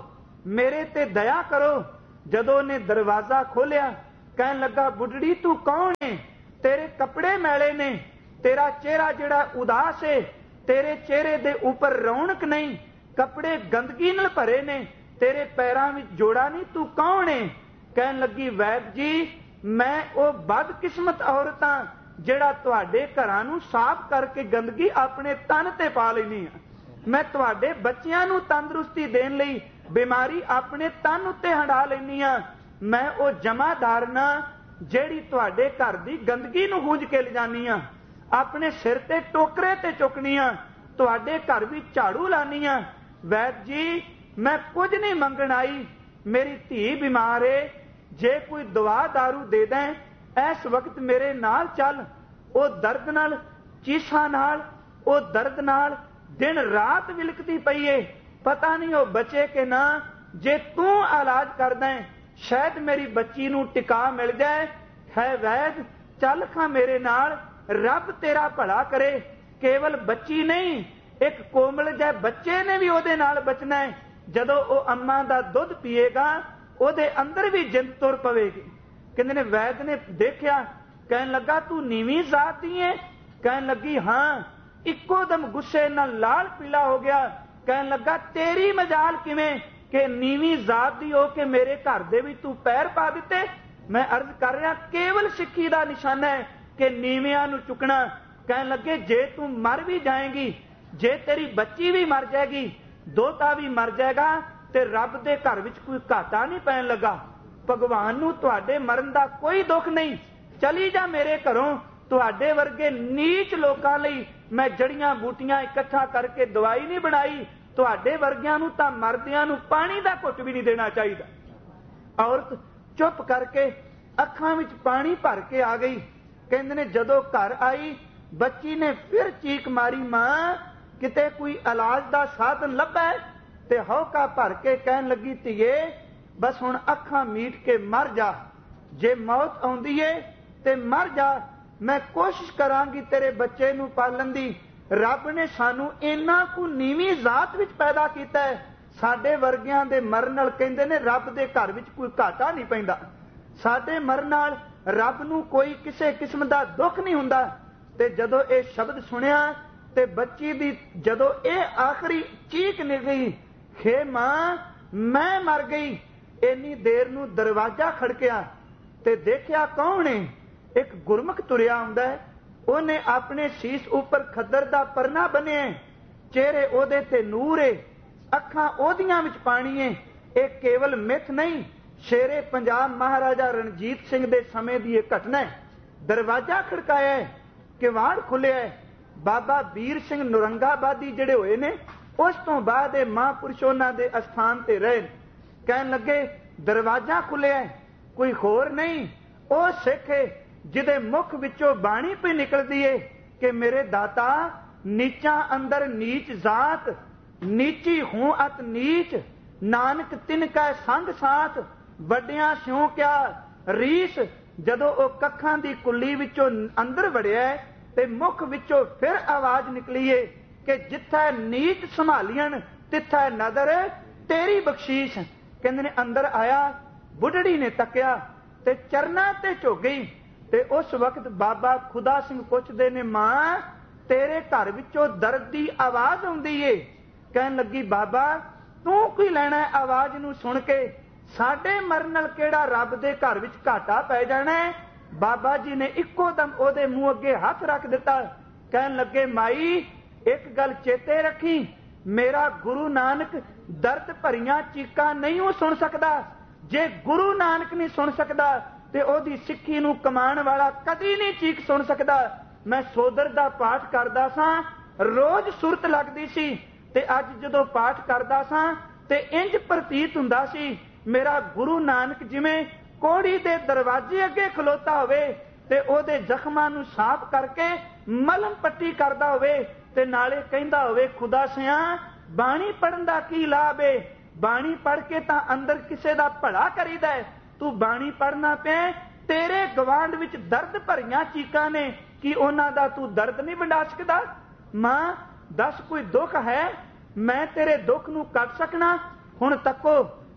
मेरे ते दया करो। जदों ने दरवाजा खोलिया कहन लगा, बुढ़ड़ी तू कौन है? तेरे कपड़े मैले ने, तेरा चेहरा जिहड़ा उदास है, तेरे चेहरे दे ऊपर रौनक नहीं, कपड़े गंदगी नाल भरे ने, तेरे पैरां विच जोड़ा नहीं, तू कौन है? कहन लगी, वैद जी मैं वो बदकिस्मत औरत हां जिहड़ा तुहाडे घरां नूं साफ करके गंदगी अपने तन ते पा लैनी आ। मैं तुहाडे बच्चियां नूं तंदुरुस्ती देण लई बीमारी अपने तन उत्ते हंडा लैनी आ। मैं वो जमादार ना जिहड़ी तुहाडे घर दी गंदगी नूं गूंज के लिजानी आ, अपने सिर ते टोकरे ते चुकनी आ, तुहाडे घर भी झाड़ू लानी आ। वैद जी मैं कुछ नहीं मंगण आई, मेरी धी बीमार है, जे कोई दवा दारू दे दें, इस वक्त मेरे नाल चल। वो दर्द नाल, चीसां नाल, वो दर्द नाल दिन रात विलकती पई है, पता नहीं वो बचे कि ना। जे तू इलाज कर दें शायद मेरी बच्ची नूं टिका मिल जाए। है वैद चल खां मेरे नाल, रब तेरा भला करे। केवल बच्ची नहीं, एक कोमल जै बच्चे ने भी ओदे नाल बचना है। जदों वो अम्मा दा दुध पीएगा ओदे अंदर भी जिंद तुर पवेगी। कहंदे ने वैद ने देखिया, कहन लगा तू नीवी जात दी है? कहन लगी हाँ। इक्को दम गुस्से नाल लाल पीला हो गया। कहन लगा तेरी मजाल किवें कि नीवी जात दी हो के मेरे घर दे भी तू पैर पा दिते? मैं अर्ज कर रहा केवल सिक्खी दा निशाना है कि नीवियां नूं चुकना। कहन लगे जे तू मर भी जाएगी, जे तेरी बच्ची भी मर जाएगी, दोता भी मर जाएगा, ते रब दे घर विच कोई घाटा नहीं पैन लगा। भगवान नूं तुहाडे मरन दा कोई दुख नहीं, चली जा मेरे घरों। तुहाडे वर्गे नीच लोकां लई मैं जड़ियां बूटियां इकट्ठा करके दवाई नहीं बनाई, तुहाडे वर्गियां नूं तां मरदियां नूं पानी दा घुट भी नहीं देना चाहिदा। औरत चुप करके अखां विच पानी भर के आ गई। कहंदे ने जदों घर आई बच्ची ने फिर चीक मारी, मां किते कोई इलाज दा साधन लभा? ते हौका भर के कहन लगी, धीए बस हुण अखां मीट के मर जा। जे मौत आउंदी है ते मर जा, मैं कोशिश करांगी तेरे बच्चे नूं पालन दी। रब ने सानू इन्ना को नीवी जात विच पैदा कीता है, साडे वर्गियां दे मरन नाल कहंदे ने रब दे घर विच कोई घाटा नहीं पैंदा। साडे मरन नाल रब नूं कोई किसे किस्म दा दुख नहीं हुंदा। ते जदों ये शब्द सुनिया ते बच्ची दी जदों ये आखिरी चीख निकली, हे मां मैं मर गई, इन्नी देर नूं दरवाजा खड़किया ते देखिया कौन है? एक गुरमुख तुरिया आउंदा है। ਉਹਨੇ ਆਪਣੇ ਸੀਸ ਉੱਪਰ ਖੱਦਰ ਦਾ ਪਰਨਾ ਬੰਨਿਆ, ਚਿਹਰੇ ਉਹਦੇ ਤੇ ਨੂਰ ਏ, ਅੱਖਾਂ ਉਹਦੀਆਂ ਵਿੱਚ ਪਾਣੀ ਏ। ਇਹ ਕੇਵਲ ਮਿੱਥ ਨਹੀਂ, ਸ਼ੇਰੇ ਪੰਜਾਬ ਮਹਾਰਾਜਾ ਰਣਜੀਤ ਸਿੰਘ ਦੇ ਸਮੇਂ ਦੀ ਇਹ ਘਟਨਾ ਹੈ। ਦਰਵਾਜ਼ਾ ਖੜਕਾਇਆ ਹੈ, ਕਿਵਾੜ ਖੁੱਲਿਆ ਹੈ। ਬਾਬਾ ਵੀਰ ਸਿੰਘ ਨੁਰੰਗਾਬਾਦੀ ਜਿਹੜੇ ਹੋਏ ਨੇ, ਉਸ ਤੋਂ ਬਾਅਦ ਇਹ ਮਹਾਂਪੁਰਸ਼ ਉਹਨਾਂ ਦੇ ਅਸਥਾਨ ਤੇ ਰਹੇ। ਕਹਿਣ ਲੱਗੇ ਦਰਵਾਜ਼ਾ ਖੁੱਲਿਆ, ਕੋਈ ਹੋਰ ਨਹੀਂ, ਉਹ ਸਿੱਖ ਹੈ ਜਿਹਦੇ ਮੁਖ ਵਿੱਚੋਂ ਬਾਣੀ ਪਈ ਨਿਕਲਦੀ ਏ ਕਿ ਮੇਰੇ ਦਾਤਾ ਨੀਚਾਂ ਅੰਦਰ ਨੀਚ ਜਾਤ, ਨੀਚੀ ਹੂੰ ਅਤ ਨੀਚ, ਨਾਨਕ ਤਿਨ ਕੈ ਸੰਗ ਸਾਥ, ਵੱਡਿਆਂ ਸਿਉ ਕਿਆ ਰੀਸ। ਜਦੋਂ ਉਹ ਕੱਖਾਂ ਦੀ ਕੁੱਲੀ ਵਿੱਚੋਂ ਅੰਦਰ ਵੜਿਆ ਤੇ ਮੁਖ ਵਿੱਚੋਂ ਫਿਰ ਆਵਾਜ਼ ਨਿਕਲੀ ਏ ਕਿ ਜਿੱਥੇ ਨੀਚ ਸੰਭਾਲੀਆਂ ਤਿੱਥੇ ਨਦਰ ਤੇਰੀ ਬਖਸ਼ੀਸ਼। ਕਹਿੰਦੇ ਨੇ ਅੰਦਰ ਆਇਆ, ਬੁੱਢੜੀ ਨੇ ਤੱਕਿਆ ਤੇ ਚਰਨਾਂ ਤੇ ਝੁਕ ਗਈ। ਤੇ ਉਸ ਵਕਤ ਬਾਬਾ ਖੁਦਾ ਸਿੰਘ ਪੁੱਛਦੇ ਨੇ, ਮਾਂ ਤੇਰੇ ਘਰ ਵਿੱਚੋਂ ਦਰਦ ਦੀ ਆਵਾਜ਼ ਆਉਂਦੀ ਏ। ਕਹਿਣ ਲੱਗੀ ਬਾਬਾ ਤੂੰ ਕੀ ਲੈਣਾ ਆਵਾਜ਼ ਨੂੰ ਸੁਣ ਕੇ, ਸਾਡੇ ਮਰਨ ਨਾਲ ਕਿਹੜਾ ਰੱਬ ਦੇ ਘਰ ਵਿੱਚ ਘਾਟਾ ਪੈ ਜਾਣਾ। ਬਾਬਾ ਜੀ ਨੇ ਇੱਕੋ ਦਮ ਉਹਦੇ ਮੂੰਹ ਅੱਗੇ ਹੱਥ ਰੱਖ ਦਿੱਤਾ। ਕਹਿਣ ਲੱਗੇ ਮਾਈ ਇੱਕ ਗੱਲ ਚੇਤੇ ਰੱਖੀ, ਮੇਰਾ ਗੁਰੂ ਨਾਨਕ ਦਰਦ ਭਰੀਆਂ ਚੀਕਾਂ ਨਹੀਂ ਉਹ ਸੁਣ ਸਕਦਾ। ਜੇ ਗੁਰੂ ਨਾਨਕ ਨਹੀਂ ਸੁਣ ਸਕਦਾ ਤੇ ਉਹਦੀ ਸਿੱਖੀ ਨੂੰ ਕਮਾਉਣ ਵਾਲਾ ਕਦੀ ਨਹੀਂ ਚੀਕ ਸੁਣ ਸਕਦਾ। ਮੈਂ ਸੋਦਰ ਦਾ ਪਾਠ ਕਰਦਾ ਸਾਂ, ਰੋਜ਼ ਸੁਰਤ ਲੱਗਦੀ ਸੀ ਤੇ ਅੱਜ ਜਦੋਂ ਪਾਠ ਕਰਦਾ ਸਾਂ ਤੇ ਇੰਜ ਪ੍ਰਤੀਤ ਹੁੰਦਾ ਸੀ ਮੇਰਾ ਗੁਰੂ ਨਾਨਕ ਜਿਵੇਂ ਕੋੜੀ ਦੇ ਦਰਵਾਜ਼ੇ ਅੱਗੇ ਖਲੋਤਾ ਹੋਵੇ ਤੇ ਉਹਦੇ ਜ਼ਖਮਾਂ ਨੂੰ ਸਾਫ਼ ਕਰਕੇ ਮਲਮ ਪੱਟੀ ਕਰਦਾ ਹੋਵੇ ਤੇ ਨਾਲੇ ਕਹਿੰਦਾ ਹੋਵੇ ਖੁਦਾ ਸਿਆ ਬਾਣੀ ਪੜਨ ਦਾ ਕੀ ਲਾਭ ਏ, ਬਾਣੀ ਪੜ ਕੇ ਤਾਂ ਅੰਦਰ ਕਿਸੇ ਦਾ ਭਲਾ ਕਰੀਦਾ ਹੈ। ਤੂੰ ਬਾਣੀ ਪੜਨਾ ਪਿਆ, ਤੇਰੇ ਗਵਾਂਢ ਵਿੱਚ ਦਰਦ ਭਰੀਆਂ ਚੀਕਾਂ ਨੇ, ਕੀ ਉਹਨਾਂ ਦਾ ਤੂੰ ਦਰਦ ਨਹੀਂ ਵੰਡਾ ਸਕਦਾ। ਮਾਂ ਦੱਸ ਕੋਈ ਦੁੱਖ ਹੈ, ਮੈਂ ਤੇਰੇ ਦੁੱਖ ਨੂੰ ਕੱਟ ਸਕਣਾ। ਹੁਣ ਤੱਕੋ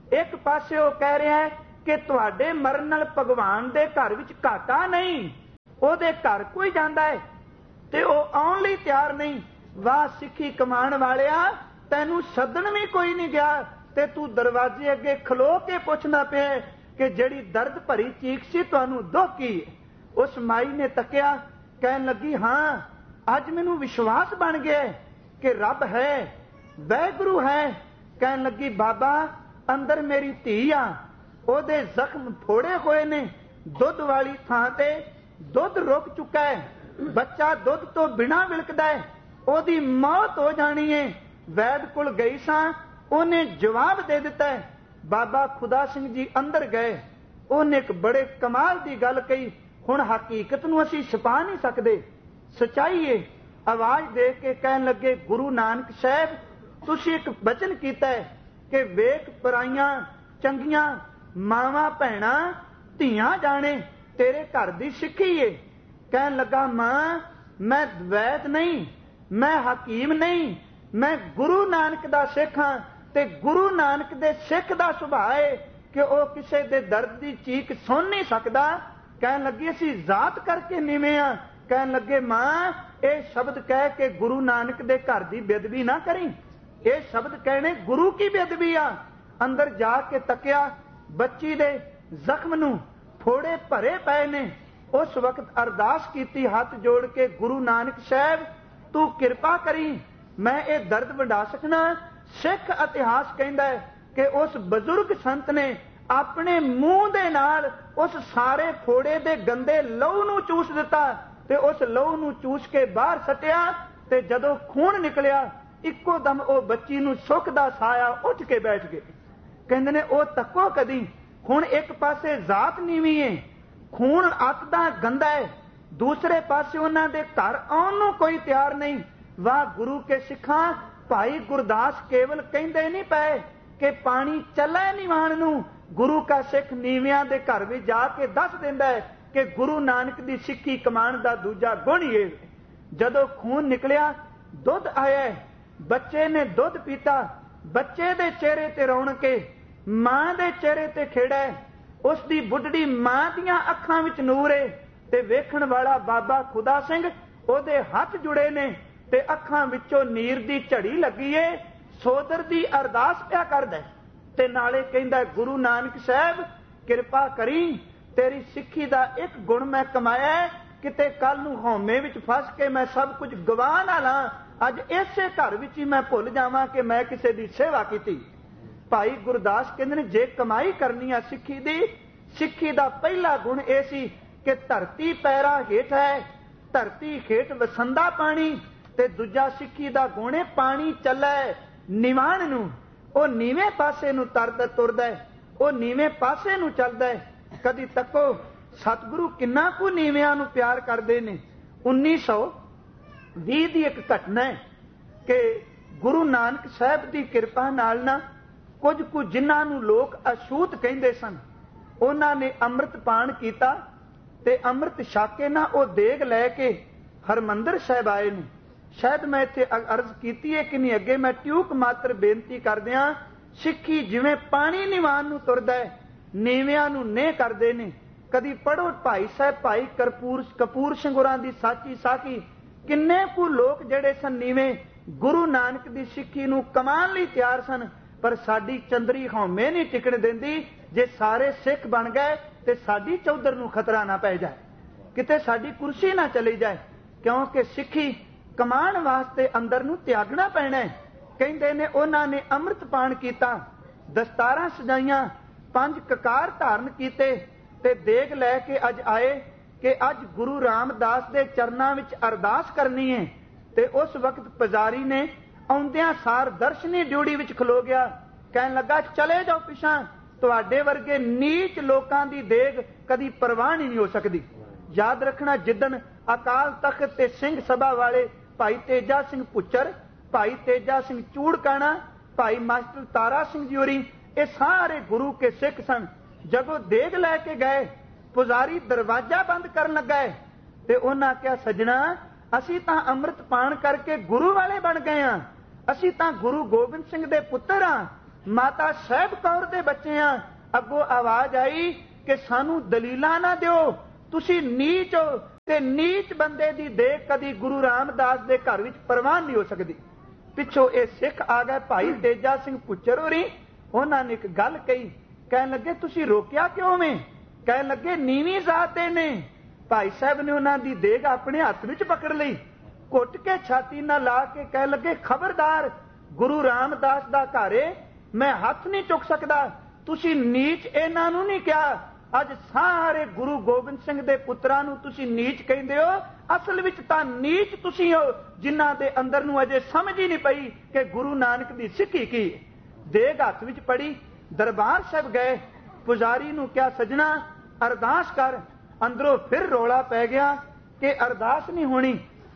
ਇੱਕ ਪਾਸੇ ਉਹ ਕਹਿ ਰਿਹਾ ਹੈ ਕਿ ਤੁਹਾਡੇ ਮਰਨ ਨਾਲ ਭਗਵਾਨ ਦੇ ਘਰ ਵਿੱਚ ਘਾਟਾ ਨਹੀਂ, ਉਹਦੇ ਘਰ ਕੋਈ ਜਾਂਦਾ ਹੈ ਤੇ ਉਹ ਆਉਣ ਲਈ ਤਿਆਰ ਨਹੀਂ। ਵਾਹ ਸਿੱਖੀ ਕਮਾਉਣ ਵਾਲਿਆ, ਤੈਨੂੰ ਸੱਦਣ ਵੀ ਕੋਈ ਨਹੀਂ ਗਿਆ ਤੇ ਤੂੰ ਦਰਵਾਜ਼ੇ ਅੱਗੇ ਖਲੋ ਕੇ ਪੁੱਛਦਾ ਪਿਆ ਕਿ ਜਿਹੜੀ ਦਰਦ ਭਰੀ ਚੀਖ ਸੀ ਤੁਹਾਨੂੰ ਦੁੱਖ ਕੀ? ਉਸ ਮਾਈ ਨੇ ਤੱਕਿਆ, ਕਹਿਣ ਲੱਗੀ ਹਾਂ ਅੱਜ ਮੈਨੂੰ ਵਿਸ਼ਵਾਸ ਬਣ ਗਿਆ ਕਿ ਰੱਬ ਹੈ, ਵਾਹਿਗੁਰੂ ਹੈ। ਕਹਿਣ ਲੱਗੀ ਬਾਬਾ ਅੰਦਰ ਮੇਰੀ ਧੀ ਆ, ਉਹਦੇ ਜ਼ਖਮ ਫੋੜੇ ਹੋਏ ਨੇ, ਦੁੱਧ ਵਾਲੀ ਥਾਂ ਤੇ ਦੁੱਧ ਰੁਕ ਚੁੱਕਾ ਹੈ, ਬੱਚਾ ਦੁੱਧ ਤੋਂ ਬਿਨਾਂ ਵਿਲਕਦਾ ਹੈ, ਉਹਦੀ ਮੌਤ ਹੋ ਜਾਣੀ ਹੈ। ਵੈਦ ਕੋਲ ਗਈ ਸਾਂ, ਉਹਨੇ ਜਵਾਬ ਦੇ ਦਿੱਤਾ। ਬਾਬਾ ਖੁਦਾ ਸਿੰਘ ਜੀ ਅੰਦਰ ਗਏ, ਉਹਨੇ ਇੱਕ ਬੜੇ ਕਮਾਲ ਦੀ ਗੱਲ ਕਹੀ। ਹੁਣ ਹਕੀਕਤ ਨੂੰ ਅਸੀਂ ਛੁਪਾ ਨਹੀਂ ਸਕਦੇ, ਸਚਾਈ ਹੈ। ਆਵਾਜ਼ ਦੇ ਕੇ ਕਹਿਣ ਲੱਗੇ, ਗੁਰੂ ਨਾਨਕ ਸਾਹਿਬ ਤੁਸੀਂ ਇੱਕ ਬਚਨ ਕੀਤਾ ਹੈ ਕਿ ਵੇਖ ਪਰਾਈਆਂ ਚੰਗੀਆਂ ਮਾਵਾਂ ਭੈਣਾਂ ਧੀਆਂ ਜਾਣੇ, ਤੇਰੇ ਘਰ ਦੀ ਸਿੱਖੀ ਏ। ਕਹਿਣ ਲੱਗਾ ਮਾਂ ਮੈਂ ਵੈਦ ਨਹੀਂ, ਮੈਂ ਹਕੀਮ ਨਹੀਂ, ਮੈਂ ਗੁਰੂ ਨਾਨਕ ਦਾ ਸਿੱਖ ਹਾਂ ਤੇ ਗੁਰੂ ਨਾਨਕ ਦੇ ਸਿੱਖ ਦਾ ਸੁਭਾਅ ਹੈ ਕਿ ਉਹ ਕਿਸੇ ਦੇ ਦਰਦ ਦੀ ਚੀਕ ਸੁਣ ਨਹੀਂ ਸਕਦਾ। ਕਹਿਣ ਲੱਗੀ ਅਸੀਂ ਜ਼ਾਤ ਕਰਕੇ ਨੀਵੇਂ ਆ। ਕਹਿਣ ਲੱਗੇ ਮਾਂ ਇਹ ਸ਼ਬਦ ਕਹਿ ਕੇ ਗੁਰੂ ਨਾਨਕ ਦੇ ਘਰ ਦੀ ਬੇਅਦਬੀ ਨਾ ਕਰੀ, ਇਹ ਸ਼ਬਦ ਕਹਿਣੇ ਗੁਰੂ ਕੀ ਬੇਅਦਬੀ ਆ। ਅੰਦਰ ਜਾ ਕੇ ਤੱਕਿਆ, ਬੱਚੀ ਦੇ ਜ਼ਖਮ ਨੂੰ ਫੋੜੇ ਭਰੇ ਪਏ ਨੇ। ਉਸ ਵਕਤ ਅਰਦਾਸ ਕੀਤੀ ਹੱਥ ਜੋੜ ਕੇ, ਗੁਰੂ ਨਾਨਕ ਸਾਹਿਬ ਤੂੰ ਕਿਰਪਾ ਕਰੀ, ਮੈਂ ਇਹ ਦਰਦ ਵੰਡਾ ਸਕਣਾ। ਸਿੱਖ ਇਤਿਹਾਸ ਕਹਿੰਦਾ ਹੈ ਕਿ ਉਸ ਬਜ਼ੁਰਗ ਸੰਤ ਨੇ ਆਪਣੇ ਮੂੰਹ ਦੇ ਨਾਲ ਉਸ ਸਾਰੇ ਫੋੜੇ ਦੇ ਗੰਦੇ ਲਹੂ ਨੂੰ ਚੂਸ ਦਿੱਤਾ ਤੇ ਉਸ ਲਹੂ ਨੂੰ ਚੂਸ ਕੇ ਬਾਹਰ ਸੱਟਿਆ ਤੇ ਜਦੋਂ ਖੂਨ ਨਿਕਲਿਆ ਇੱਕੋ ਦਮ ਉਹ ਬੱਚੀ ਨੂੰ ਸੁੱਖ ਦਾ ਸਾਇਆ ਉੱਠ ਕੇ ਬੈਠ ਗਏ। ਕਹਿੰਦੇ ਨੇ ਉਹ ਤੱਕੋ ਕਦੀ। ਹੁਣ ਇੱਕ ਪਾਸੇ ਜ਼ਾਤ ਨੀਵੀਂ ਹੈ, ਖੂਨ ਅੱਤ ਦਾ ਗੰਦਾ ਹੈ, ਦੂਸਰੇ ਪਾਸੇ ਉਹਨਾਂ ਦੇ ਘਰ ਆਉਣ ਨੂੰ ਕੋਈ ਤਿਆਰ ਨਹੀਂ। ਵਾਹ ਗੁਰੂ ਕੇ ਸਿੱਖਾਂ, ਭਾਈ ਗੁਰਦਾਸ ਕੇਵਲ ਕਹਿੰਦੇ ਨਹੀਂ ਪਏ ਕਿ ਪਾਣੀ ਚੱਲੇ ਨਿਵਾਣ ਨੂੰ, ਗੁਰੂ ਕਾ ਸਿੱਖ ਨੀਵਿਆਂ ਦੇ ਘਰ ਵਿੱਚ ਜਾ ਕੇ ਦੱਸ ਦਿੰਦਾ ਹੈ ਕਿ ਗੁਰੂ ਨਾਨਕ ਦੀ ਸਿੱਖੀ ਕਮਾਉਣ ਦਾ ਦੂਜਾ ਗੁਣ ਹੀ ਹੈ। ਜਦੋਂ ਖੂਨ ਨਿਕਲਿਆ, ਦੁੱਧ ਆਇਆ, ਬੱਚੇ ਨੇ ਦੁੱਧ ਪੀਤਾ, ਬੱਚੇ ਦੇ ਚਿਹਰੇ ਤੇ ਰੌਣਕ ਹੈ, ਮਾਂ ਦੇ ਚਿਹਰੇ ਤੇ ਖੇੜਾ ਹੈ, ਉਸ ਦੀ ਬੁੱਢੜੀ ਮਾਂ ਦੀਆਂ ਅੱਖਾਂ ਵਿੱਚ ਨੂਰ ਹੈ ਤੇ ਵੇਖਣ ਵਾਲਾ ਬਾਬਾ ਖੁਦਾ ਸਿੰਘ ਉਹਦੇ ਹੱਥ ਜੁੜੇ ਨੇ ਤੇ ਅੱਖਾਂ ਵਿੱਚੋਂ ਨੀਰ ਦੀ ਝੜੀ ਲੱਗੀ ਏ। ਸੋਦਰ ਦੀ ਅਰਦਾਸ ਪਿਆ ਕਰਦਾ ਤੇ ਨਾਲੇ ਕਹਿੰਦਾ ਗੁਰੂ ਨਾਨਕ ਸਾਹਿਬ ਕਿਰਪਾ ਕਰੀ, ਤੇਰੀ ਸਿੱਖੀ ਦਾ ਇੱਕ ਗੁਣ ਮੈਂ ਕਮਾਇਆ, ਕਿਤੇ ਕੱਲ ਨੂੰ ਹਉਮੈ ਵਿੱਚ ਫਸ ਕੇ ਮੈਂ ਸਭ ਕੁਝ ਗਵਾ ਨਾ ਲਾਂ, ਅੱਜ ਇਸੇ ਘਰ ਵਿੱਚ ਹੀ ਮੈਂ ਭੁੱਲ ਜਾਵਾਂ ਕਿ ਮੈਂ ਕਿਸੇ ਦੀ ਸੇਵਾ ਕੀਤੀ। ਭਾਈ ਗੁਰਦਾਸ ਕਹਿੰਦੇ ਨੇ ਜੇ ਕਮਾਈ ਕਰਨੀ ਆ ਸਿੱਖੀ ਦੀ, ਸਿੱਖੀ ਦਾ ਪਹਿਲਾ ਗੁਣ ਇਹ ਸੀ ਕਿ ਧਰਤੀ ਪੈਰਾਂ ਹੇਠ ਹੈ, ਧਰਤੀ ਹੇਠ ਵਸੰਦਾ ਪਾਣੀ, ਤੇ ਦੂਜਾ ਸਿੱਖੀ ਦਾ ਗੁਣ ਹੈ ਪਾਣੀ ਚੱਲੇ ਨਿਵਾਣ ਨੂੰ, ਉਹ ਨੀਵੇਂ ਪਾਸੇ ਨੂੰ ਤਰਦਾ ਤੁਰਦਾ, ਉਹ ਨੀਵੇਂ ਪਾਸੇ ਨੂੰ ਚੱਲਦਾ ਹੈ। ਕਦੀ ਤੱਕੋ ਸਤਿਗੁਰੂ ਕਿੰਨਾ ਕੁ ਨੀਵਿਆਂ ਨੂੰ ਪਿਆਰ ਕਰਦੇ ਨੇ। ਉੱਨੀ ਸੌ ਵੀਹ ਦੀ ਇੱਕ ਘਟਨਾ ਹੈ ਕਿ ਗੁਰੂ ਨਾਨਕ ਸਾਹਿਬ ਦੀ ਕਿਰਪਾ ਨਾਲ ਨਾ ਕੁਝ ਕੁ ਜਿਨ੍ਹਾਂ ਨੂੰ ਲੋਕ ਅਛੂਤ ਕਹਿੰਦੇ ਸਨ, ਉਹਨਾਂ ਨੇ ਅੰਮ੍ਰਿਤ ਪਾਨ ਕੀਤਾ ਤੇ ਅੰਮ੍ਰਿਤ ਛਕ ਕੇ ਨਾ ਉਹ ਦੇਗ ਲੈ ਕੇ ਹਰਮੰਦਰ ਸਾਹਿਬ ਆਏ ਨੇ। ਸ਼ਾਇਦ ਮੈਂ ਇੱਥੇ ਅਰਜ਼ ਕੀਤੀ ਹੈ ਕਿ ਨਹੀਂ, ਅੱਗੇ ਮੈਂ ਟਿਊਕ ਮਾਤਰ ਬੇਨਤੀ ਕਰਦਿਆਂ, ਸਿੱਖੀ ਜਿਵੇਂ ਪਾਣੀ ਨਿਵਾਨ ਨੂੰ ਤੁਰਦਾ ਹੈ, ਨੀਵਿਆਂ ਨੂੰ ਨੇ ਕਰਦੇ ਨੇ। ਕਦੀ ਪੜੋ ਭਾਈ ਸਾਹਿਬ ਭਾਈ ਕਰਪੂਰ ਕਪੂਰ ਸਿੰਘ ਹੋਰਾਂ ਦੀ ਸਾਚੀ ਸਾਖੀ, ਕਿੰਨੇ ਕੁ ਲੋਕ ਜਿਹੜੇ ਸਨ ਨੀਵੇਂ ਗੁਰੂ ਨਾਨਕ ਦੀ ਸਿੱਖੀ ਨੂੰ ਕਮਾਉਣ ਲਈ ਤਿਆਰ ਸਨ, ਪਰ ਸਾਡੀ ਚੰਦਰੀ ਹਉਮੈ ਨਹੀਂ ਟਿਕਣ ਦਿੰਦੀ। ਜੇ ਸਾਰੇ ਸਿੱਖ ਬਣ ਗਏ ਤੇ ਸਾਡੀ ਚੌਧਰ ਨੂੰ ਖਤਰਾ ਨਾ ਪੈ ਜਾਏ, ਕਿਤੇ ਸਾਡੀ ਕੁਰਸੀ ਨਾ ਚਲੀ ਜਾਏ, ਕਿਉਂਕਿ ਸਿੱਖੀ ਕਮਾਉਣ ਵਾਸਤੇ ਅੰਦਰ ਨੂੰ ਤਿਆਗਣਾ ਪੈਣਾ। ਕਹਿੰਦੇ ਨੇ ਉਹਨਾਂ ਨੇ ਅੰਮ੍ਰਿਤ ਪਾਨ ਕੀਤਾ, ਦਸਤਾਰਾਂ ਸਜਾਈਆਂ, ਪੰਜ ਕਕਾਰ ਧਾਰਨ ਕੀਤੇ ਤੇ ਦੇਗ ਲੈ ਕੇ ਅੱਜ ਆਏ ਕਿ ਅੱਜ ਗੁਰੂ ਰਾਮਦਾਸ ਦੇ ਚਰਨਾਂ ਵਿੱਚ ਅਰਦਾਸ ਕਰਨੀ ਹੈ। ਤੇ ਉਸ ਵਕਤ ਪੁਜਾਰੀ ਨੇ ਆਉਂਦਿਆਂ ਸਾਰ ਦਰਸ਼ਨੀ ਡਿਊਟੀ ਵਿੱਚ ਖਲੋ ਗਿਆ, ਕਹਿਣ ਲੱਗਾ ਚਲੇ ਜਾਓ ਪਿਛਾਂ, ਤੁਹਾਡੇ ਵਰਗੇ ਨੀਚ ਲੋਕਾਂ ਦੀ ਦੇਗ ਕਦੀ ਪ੍ਰਵਾਨ ਹੀ ਨਹੀਂ ਹੋ ਸਕਦੀ। ਯਾਦ ਰੱਖਣਾ, ਜਿੱਦਣ ਅਕਾਲ ਤਖਤ ਤੇ ਸਿੰਘ ਸਭਾ ਵਾਲੇ ਭਾਈ ਤੇਜਾ ਸਿੰਘ ਪੁੱਚਰ, ਭਾਈ ਤੇਜਾ ਸਿੰਘ ਚੂੜਕਾਣਾ, ਭਾਈ ਮਾਸਟਰ ਤਾਰਾ ਸਿੰਘ ਜੀ ਹੋਰੀ, ਇਹ ਸਾਰੇ ਗੁਰੂ ਕੇ ਸਿੱਖ ਸਨ। ਜਦੋਂ ਦੇਗ ਲੈ ਕੇ ਗਏ, ਪੁਜਾਰੀ ਦਰਵਾਜ਼ਾ ਬੰਦ ਕਰਨ ਲੱਗਾ ਤੇ ਉਹਨਾਂ ਕਿਹਾ ਸੱਜਣਾ, ਅਸੀਂ ਤਾਂ ਅੰਮ੍ਰਿਤ ਪਾਨ ਕਰਕੇ ਗੁਰੂ ਵਾਲੇ ਬਣ ਗਏ ਹਾਂ, ਅਸੀਂ ਤਾਂ ਗੁਰੂ ਗੋਬਿੰਦ ਸਿੰਘ ਦੇ ਪੁੱਤਰ ਹਾਂ, ਮਾਤਾ ਸਾਹਿਬ ਕੌਰ ਦੇ ਬੱਚੇ ਆ। ਅੱਗੋਂ ਆਵਾਜ਼ ਆਈ ਕਿ ਸਾਨੂੰ ਦਲੀਲਾਂ ਨਾ ਦਿਓ, ਤੁਸੀਂ ਨੀਚ ਹੋ, ਤੇ ਨੀਚ ਬੰਦੇ ਦੀ ਦੇਖ ਕਦੀ ਗੁਰੂ ਰਾਮਦਾਸ ਦੇ ਘਰ ਵਿੱਚ ਪ੍ਰਵਾਨ ਨਹੀਂ ਹੋ ਸਕਦੀ। ਪਿੱਛੋਂ ਇਹ ਸਿੱਖ ਆ ਗਏ ਭਾਈ ਤੇਜਾ ਸਿੰਘ ਪੁੱਚਰ ਹੋਰੀ, ਉਹਨਾਂ ਨੇ ਇੱਕ ਗੱਲ ਕਹੀ, ਕਹਿਣ ਲੱਗੇ ਤੁਸੀਂ ਰੋਕਿਆ ਕਿਉਂ ਵੇਂ? ਕਹਿਣ ਲੱਗੇ ਨੀਵੀਂ ਜ਼ਾਤ ਦੇ ਨੇ। ਭਾਈ ਸਾਹਿਬ ਨੇ ਉਹਨਾਂ ਦੀ ਦੇਗ ਆਪਣੇ ਹੱਥ ਵਿੱਚ ਪਕੜ ਲਈ, ਘੁੱਟ ਕੇ ਛਾਤੀ ਨਾਲ ਲਾ ਕੇ ਕਹਿਣ ਲੱਗੇ ਖਬਰਦਾਰ, ਗੁਰੂ ਰਾਮਦਾਸ ਦਾ ਘਰ ਏ, ਮੈਂ ਹੱਥ ਨਹੀਂ ਚੁੱਕ ਸਕਦਾ। ਤੁਸੀਂ ਨੀਚ ਇਹਨਾਂ ਨੂੰ ਨਹੀਂ ਕਿਹਾ, ਅੱਜ ਸਾਰੇ ਗੁਰੂ ਗੋਬਿੰਦ ਸਿੰਘ ਦੇ ਪੁੱਤਰਾਂ ਨੂੰ ਤੁਸੀਂ ਨੀਚ ਕਹਿੰਦੇ ਹੋ। ਅਸਲ ਵਿੱਚ ਤਾਂ ਨੀਚ ਤੁਸੀਂ ਹੋ ਜਿਨ੍ਹਾਂ ਦੇ ਅੰਦਰ ਨੂੰ ਅਜੇ ਸਮਝ ਹੀ ਨਹੀਂ ਪਈ ਕਿ ਗੁਰੂ ਨਾਨਕ ਦੀ ਸਿੱਖੀ ਕੀ। ਦੇਗ ਹੱਥ ਵਿੱਚ ਪੜੀ, ਦਰਬਾਰ ਸਾਹਿਬ ਗਏ, ਪੁਜਾਰੀ ਨੂੰ ਕਿਹਾ ਸੱਜਣਾ ਅਰਦਾਸ ਕਰ। ਅੰਦਰੋਂ ਫਿਰ ਰੌਲਾ ਪੈ ਗਿਆ ਕਿ ਅਰਦਾਸ ਨਹੀਂ ਹੋਣੀ,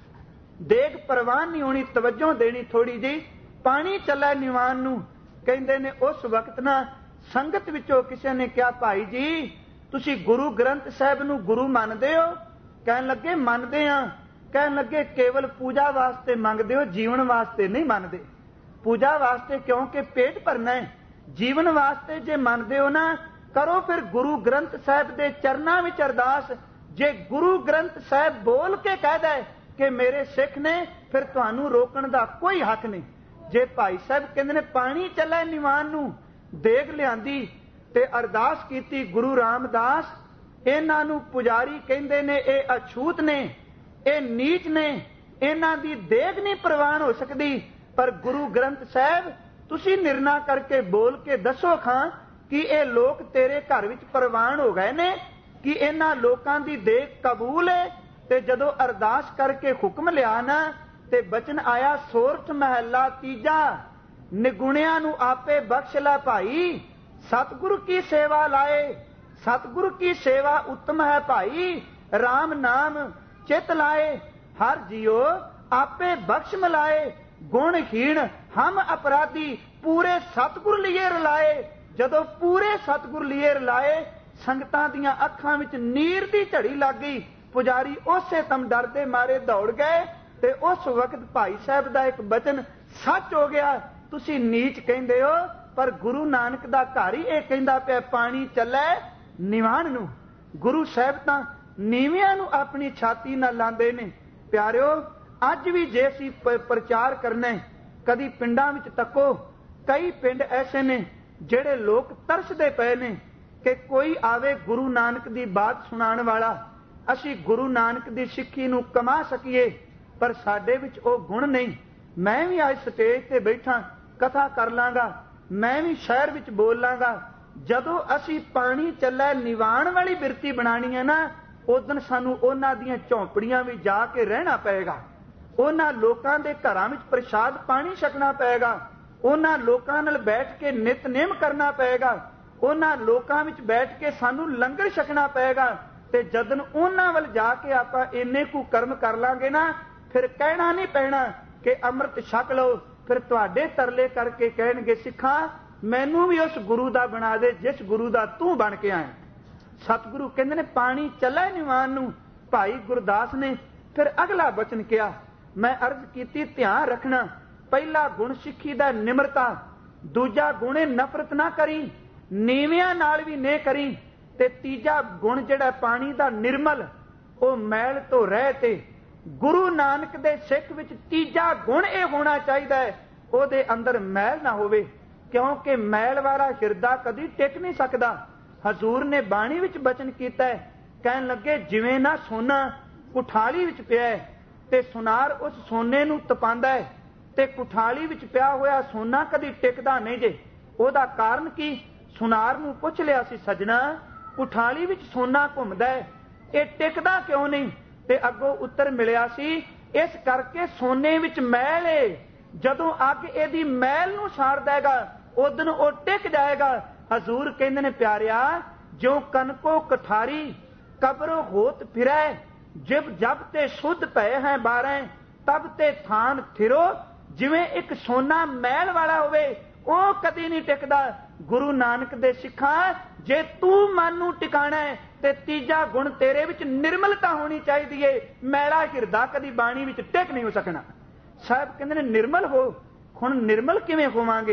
ਦੇਗ ਪ੍ਰਵਾਨ ਨਹੀਂ ਹੋਣੀ, ਤਵੱਜੋ ਦੇਣੀ ਥੋੜੀ ਜਿਹੀ, ਪਾਣੀ ਚੱਲੇ ਨਿਵਾਨ ਨੂੰ। ਕਹਿੰਦੇ ਨੇ ਉਸ ਵਕਤ ਨਾ ਸੰਗਤ ਵਿੱਚੋਂ ਕਿਸੇ ਨੇ ਕਿਹਾ ਭਾਈ ਜੀ ਤੁਸੀਂ ਗੁਰੂ ਗ੍ਰੰਥ ਸਾਹਿਬ ਨੂੰ ਗੁਰੂ ਮੰਨਦੇ ਹੋ? ਕਹਿਣ ਲੱਗੇ ਮੰਨਦੇ ਆ। ਕਹਿਣ ਲੱਗੇ ਕੇਵਲ ਪੂਜਾ ਵਾਸਤੇ ਮੰਗਦੇ ਹੋ, ਜੀਵਨ ਵਾਸਤੇ ਨਹੀਂ ਮੰਨਦੇ। ਪੂਜਾ ਵਾਸਤੇ ਕਿਉਂਕਿ ਪੇਟ ਭਰਨਾ ਹੈ, ਜੀਵਨ ਵਾਸਤੇ ਜੇ ਮੰਨਦੇ ਹੋ ਨਾ ਕਰੋ ਫਿਰ ਗੁਰੂ ਗ੍ਰੰਥ ਸਾਹਿਬ ਦੇ ਚਰਨਾਂ ਵਿੱਚ ਅਰਦਾਸ। ਜੇ ਗੁਰੂ ਗ੍ਰੰਥ ਸਾਹਿਬ ਬੋਲ ਕੇ ਕਹਿ ਦੇ ਕਿ ਮੇਰੇ ਸਿੱਖ ਨੇ, ਫਿਰ ਤੁਹਾਨੂੰ ਰੋਕਣ ਦਾ ਕੋਈ ਹੱਕ ਨਹੀਂ। ਜੇ ਭਾਈ ਸਾਹਿਬ ਕਹਿੰਦੇ ਨੇ ਪਾਣੀ ਚੱਲੇ ਨਿਵਾਨ ਨੂੰ, ਦੇਗ ਲਿਆਂਦੀ ਤੇ ਅਰਦਾਸ ਕੀਤੀ ਗੁਰੂ ਰਾਮਦਾਸ, ਇਹਨਾਂ ਨੂੰ ਪੁਜਾਰੀ ਕਹਿੰਦੇ ਨੇ ਇਹ ਅਛੂਤ ਨੇ, ਇਹ ਨੀਚ ਨੇ, ਇਹਨਾਂ ਦੀ ਦੇਗ ਨਹੀਂ ਪ੍ਰਵਾਨ ਹੋ ਸਕਦੀ। ਪਰ ਗੁਰੂ ਗ੍ਰੰਥ ਸਾਹਿਬ ਤੁਸੀਂ ਨਿਰਣਾ ਕਰਕੇ ਬੋਲ ਕੇ ਦੱਸੋ ਖਾਂ ਕਿ ਇਹ ਲੋਕ ਤੇਰੇ ਘਰ ਵਿੱਚ ਪ੍ਰਵਾਨ ਹੋ ਗਏ ਨੇ, ਕਿ ਇਹਨਾਂ ਲੋਕਾਂ ਦੀ ਦੇਗ ਕਬੂਲ ਹੈ। ਤੇ ਜਦੋਂ ਅਰਦਾਸ ਕਰਕੇ ਹੁਕਮ ਲਿਆ ਨਾ ਤੇ ਬਚਨ ਆਇਆ ਸੋਰਠ ਮਹੱਲਾ ਤੀਜਾ, ਨਿਗੁਣਿਆਂ ਨੂੰ ਆਪੇ ਬਖਸ਼ ਲੈ ਭਾਈ, ਸਤਿਗੁਰੂ ਕੀ ਸੇਵਾ ਲਾਏ। ਸਤਿਗੁਰੂ ਕੀ ਸੇਵਾ ਉੱਤਮ ਹੈ ਭਾਈ, ਰਾਮ ਨਾਮ ਚਿਤ ਲਾਏ। ਹਰ ਜੀਓ ਆਪੇ ਬਖਸ਼ ਮਿਲਾਏ, ਗੁਣਹੀਣ ਹਮ ਅਪਰਾਧੀ, ਪੂਰੇ ਸਤਿਗੁਰ ਲਿਏ ਰਲਾਏ। ਜਦੋਂ ਪੂਰੇ ਸਤਿਗੁਰ ਲਿਏ ਰਲਾਏ, ਸੰਗਤਾਂ ਦੀਆਂ ਅੱਖਾਂ ਵਿੱਚ ਨੀਰ ਦੀ ਝੜੀ ਲੱਗ ਗਈ। ਪੁਜਾਰੀ ਉਸੇ ਤਮ ਡਰਦੇ ਮਾਰੇ ਦੌੜ ਗਏ ਤੇ ਉਸ ਵਕਤ ਭਾਈ ਸਾਹਿਬ ਦਾ ਇੱਕ ਬਚਨ ਸੱਚ ਹੋ ਗਿਆ। ਤੁਸੀਂ ਨੀਚ ਕਹਿੰਦੇ ਹੋ, ਪਰ ਗੁਰੂ ਨਾਨਕ ਦਾ ਘਰ ਹੀ ਇਹ ਕਹਿੰਦਾ ਪਿਆ ਪਾਣੀ ਚੱਲੇ ਨਿਵਾਨ ਨੂੰ। ਗੁਰੂ ਸਾਹਿਬ ਤਾਂ ਨੀਵਿਆਂ ਨੂੰ ਆਪਣੀ ਛਾਤੀ ਨਾਲ ਲਾਉਂਦੇ ਨੇ। ਪਿਆਰਿਓ, ਅੱਜ ਵੀ ਜੇ ਅਸੀਂ ਪ੍ਰਚਾਰ ਕਰਨਾ, ਕਦੀ ਪਿੰਡਾਂ ਵਿੱਚ ਤੱਕੋ, ਕਈ ਪਿੰਡ ਐਸੇ ਨੇ ਜਿਹੜੇ ਲੋਕ ਤਰਸਦੇ ਪਏ ਨੇ ਕਿ ਕੋਈ ਆਵੇ ਗੁਰੂ ਨਾਨਕ ਦੀ ਬਾਤ ਸੁਣਾਉਣ ਵਾਲਾ, ਅਸੀਂ ਗੁਰੂ ਨਾਨਕ ਦੀ ਸਿੱਖੀ ਨੂੰ ਕਮਾ ਸਕੀਏ, ਪਰ ਸਾਡੇ ਵਿੱਚ ਉਹ ਗੁਣ ਨਹੀਂ। ਮੈਂ ਵੀ ਅੱਜ ਸਟੇਜ ਤੇ ਬੈਠਾ ਕਥਾ ਕਰ ਲਾਂਗਾ, ਮੈਂ ਵੀ ਸ਼ਹਿਰ ਵਿੱਚ ਬੋਲ ਲਾਂਗਾ। ਜਦੋਂ ਅਸੀਂ ਪਾਣੀ ਚੱਲੇ ਨਿਵਾਣ ਵਾਲੀ ਬਿਰਤੀ ਬਣਾਣੀ ਹੈ ਨਾ, ਉਦੋਂ ਸਾਨੂੰ ਉਹਨਾਂ ਦੀਆਂ ਝੌਂਪੜੀਆਂ ਵਿੱਚ ਜਾ ਕੇ ਰਹਿਣਾ ਪਏਗਾ, ਉਹਨਾਂ ਲੋਕਾਂ ਦੇ ਘਰਾਂ ਵਿੱਚ ਪ੍ਰਸ਼ਾਦ ਪਾਣੀ ਛਕਣਾ ਪਏਗਾ, ਉਹਨਾਂ ਲੋਕਾਂ ਨਾਲ ਬੈਠ ਕੇ ਨਿਤਨੇਮ ਕਰਨਾ ਪਏਗਾ, ਉਹਨਾਂ ਲੋਕਾਂ ਵਿੱਚ ਬੈਠ ਕੇ ਸਾਨੂੰ ਲੰਗਰ ਛਕਣਾ ਪਏਗਾ। ਤੇ ਜਦੋਂ ਉਹਨਾਂ ਵੱਲ ਜਾ ਕੇ ਆਪਾਂ ਇੰਨੇ ਕੁ ਕਰਮ ਕਰ ਲਾਂਗੇ ਨਾ, ਫਿਰ ਕਹਿਣਾ ਨਹੀਂ ਪੈਣਾ ਕਿ ਅੰਮ੍ਰਿਤ ਛਕ ਲਓ। ਫਿਰ ਤੁਹਾਡੇ ਤਰਲੇ ਕਰਕੇ ਕਹਿਣਗੇ ਸਿੱਖਾਂ ਮੈਨੂੰ ਵੀ ਉਸ ਗੁਰੂ ਦਾ ਬਣਾ ਦੇ ਜਿਸ ਗੁਰੂ ਦਾ ਤੂੰ ਬਣ ਕੇ ਆਇਆ। ਸਤਿਗੁਰੂ ਕਹਿੰਦੇ ਨੇ ਪਾਣੀ ਚੱਲੇ ਨਿਵਾਨ ਨੂੰ। ਭਾਈ ਗੁਰਦਾਸ ਨੇ ਫਿਰ ਅਗਲਾ ਬਚਨ ਕਿਹਾ, ਮੈਂ ਅਰਜ਼ ਕੀਤੀ ਧਿਆਨ ਰੱਖਣਾ, ਪਹਿਲਾ ਗੁਣ ਸਿੱਖੀ ਦਾ ਨਿਮਰਤਾ, ਦੂਜਾ ਗੁਣ ਨਫ਼ਰਤ ਨਾ ਕਰੀ, ਨੀਵਿਆਂ ਨਾਲ ਵੀ ਨੇ ਕਰੀ, ਤੇ ਤੀਜਾ ਗੁਣ ਜਿਹੜਾ ਪਾਣੀ ਦਾ ਨਿਰਮਲ, ਉਹ ਮੈਲ ਤੋਂ ਰਹਿ ਤੇ। ਗੁਰੂ ਨਾਨਕ ਦੇ ਸਿੱਖ ਵਿੱਚ ਤੀਜਾ ਗੁਣ ਇਹ ਹੋਣਾ ਚਾਹੀਦਾ ਹੈ, ਉਹਦੇ ਅੰਦਰ ਮੈਲ ਨਾ ਹੋਵੇ, ਕਿਉਂਕਿ ਮੈਲ ਵਾਲਾ ਹਿਰਦਾ ਕਦੀ ਟਿਕ ਨਹੀਂ ਸਕਦਾ। ਹਜ਼ੂਰ ਨੇ ਬਾਣੀ ਵਿੱਚ ਬਚਨ ਕੀਤਾ ਹੈ, ਕਹਿਣ ਲੱਗੇ ਜਿਵੇਂ ਨਾ ਸੋਨਾ ਕੁਠਾਲੀ ਵਿੱਚ ਪਿਆ ਹੈ ਤੇ ਸੁਨਾਰ ਉਸ ਸੋਨੇ ਨੂੰ ਤਪਾਉਂਦਾ ਹੈ, ਤੇ ਕੁਠਾਲੀ ਵਿੱਚ ਪਿਆ ਹੋਇਆ ਸੋਨਾ ਕਦੀ ਟਿਕਦਾ ਨਹੀਂ ਜੇ। ਉਹਦਾ ਕਾਰਨ ਕੀ? ਸੁਨਾਰ ਨੂੰ ਪੁੱਛ ਲਿਆ ਸੀ, ਸੱਜਣਾ ਕੁਠਾਲੀ ਵਿੱਚ ਸੋਨਾ ਘੁੰਮਦਾ ਹੈ, ਇਹ ਟਿਕਦਾ ਕਿਉਂ ਨਹੀਂ? ਤੇ ਅੱਗੋਂ ਉੱਤਰ ਮਿਲਿਆ ਸੀ, ਇਸ ਕਰਕੇ ਸੋਨੇ ਵਿੱਚ ਮੈਲ ਏ, ਜਦੋਂ ਅੱਗ ਇਹਦੀ ਮੈਲ ਨੂੰ ਸਾੜ ਦੇਗਾ ਉਦੋਂ ਉਹ ਟਿਕ ਜਾਏਗਾ। ਹਜ਼ੂਰ ਕਹਿੰਦੇ ਨੇ ਪਿਆਰਿਆ, ਜੋ ਕਨਕੋ ਕਠਾਰੀ ਕਬਰੋ ਹੋਤ ਫਿਰੈ, ਜਿਬ ਜਬ ਤੇ ਸੁਧ ਪਏ ਹੈ ਬਾਰੇ ਤਬ ਤੇ ਥਾਨ ਥਿਰੋ। ਜਿਵੇਂ ਇੱਕ ਸੋਨਾ ਮੈਲ ਵਾਲਾ ਹੋਵੇ ਉਹ ਕਦੀ ਨਹੀਂ ਟਿਕਦਾ। ਗੁਰੂ ਨਾਨਕ ਦੇ ਸਿੱਖਾਂ, ਜੇ ਤੂੰ ਮਨ ਨੂੰ ਟਿਕਾਣਾ ਹੈ ਤੇ ਤੀਜਾ ਗੁਣ ਤੇਰੇ ਵਿੱਚ ਨਿਰਮਲਤਾ ਹੋਣੀ ਚਾਹੀਦੀ ਏ। ਮੈਲਾ ਹਿਰਦਾ ਕਦੀ ਬਾਣੀ ਵਿੱਚ ਟਿਕ ਨਹੀਂ ਹੋ ਸਕਣਾ। ਸਾਹਿਬ ਕਹਿੰਦੇ ਨੇ ਨਿਰਮਲ ਹੋ। ਹੁਣ ਨਿਰਮਲ ਕਿਵੇਂ ਹੋਵਾਂਗੇ?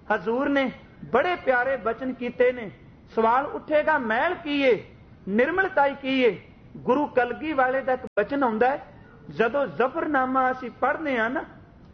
हजूर ने बड़े प्यारे बचन कीते ने। सवाल उठेगा मैल की है, निर्मलताई की है। गुरु कलगी वाले का एक बचन आउंदा है, जदों जफरनामा असीं पढ़ने आ ना,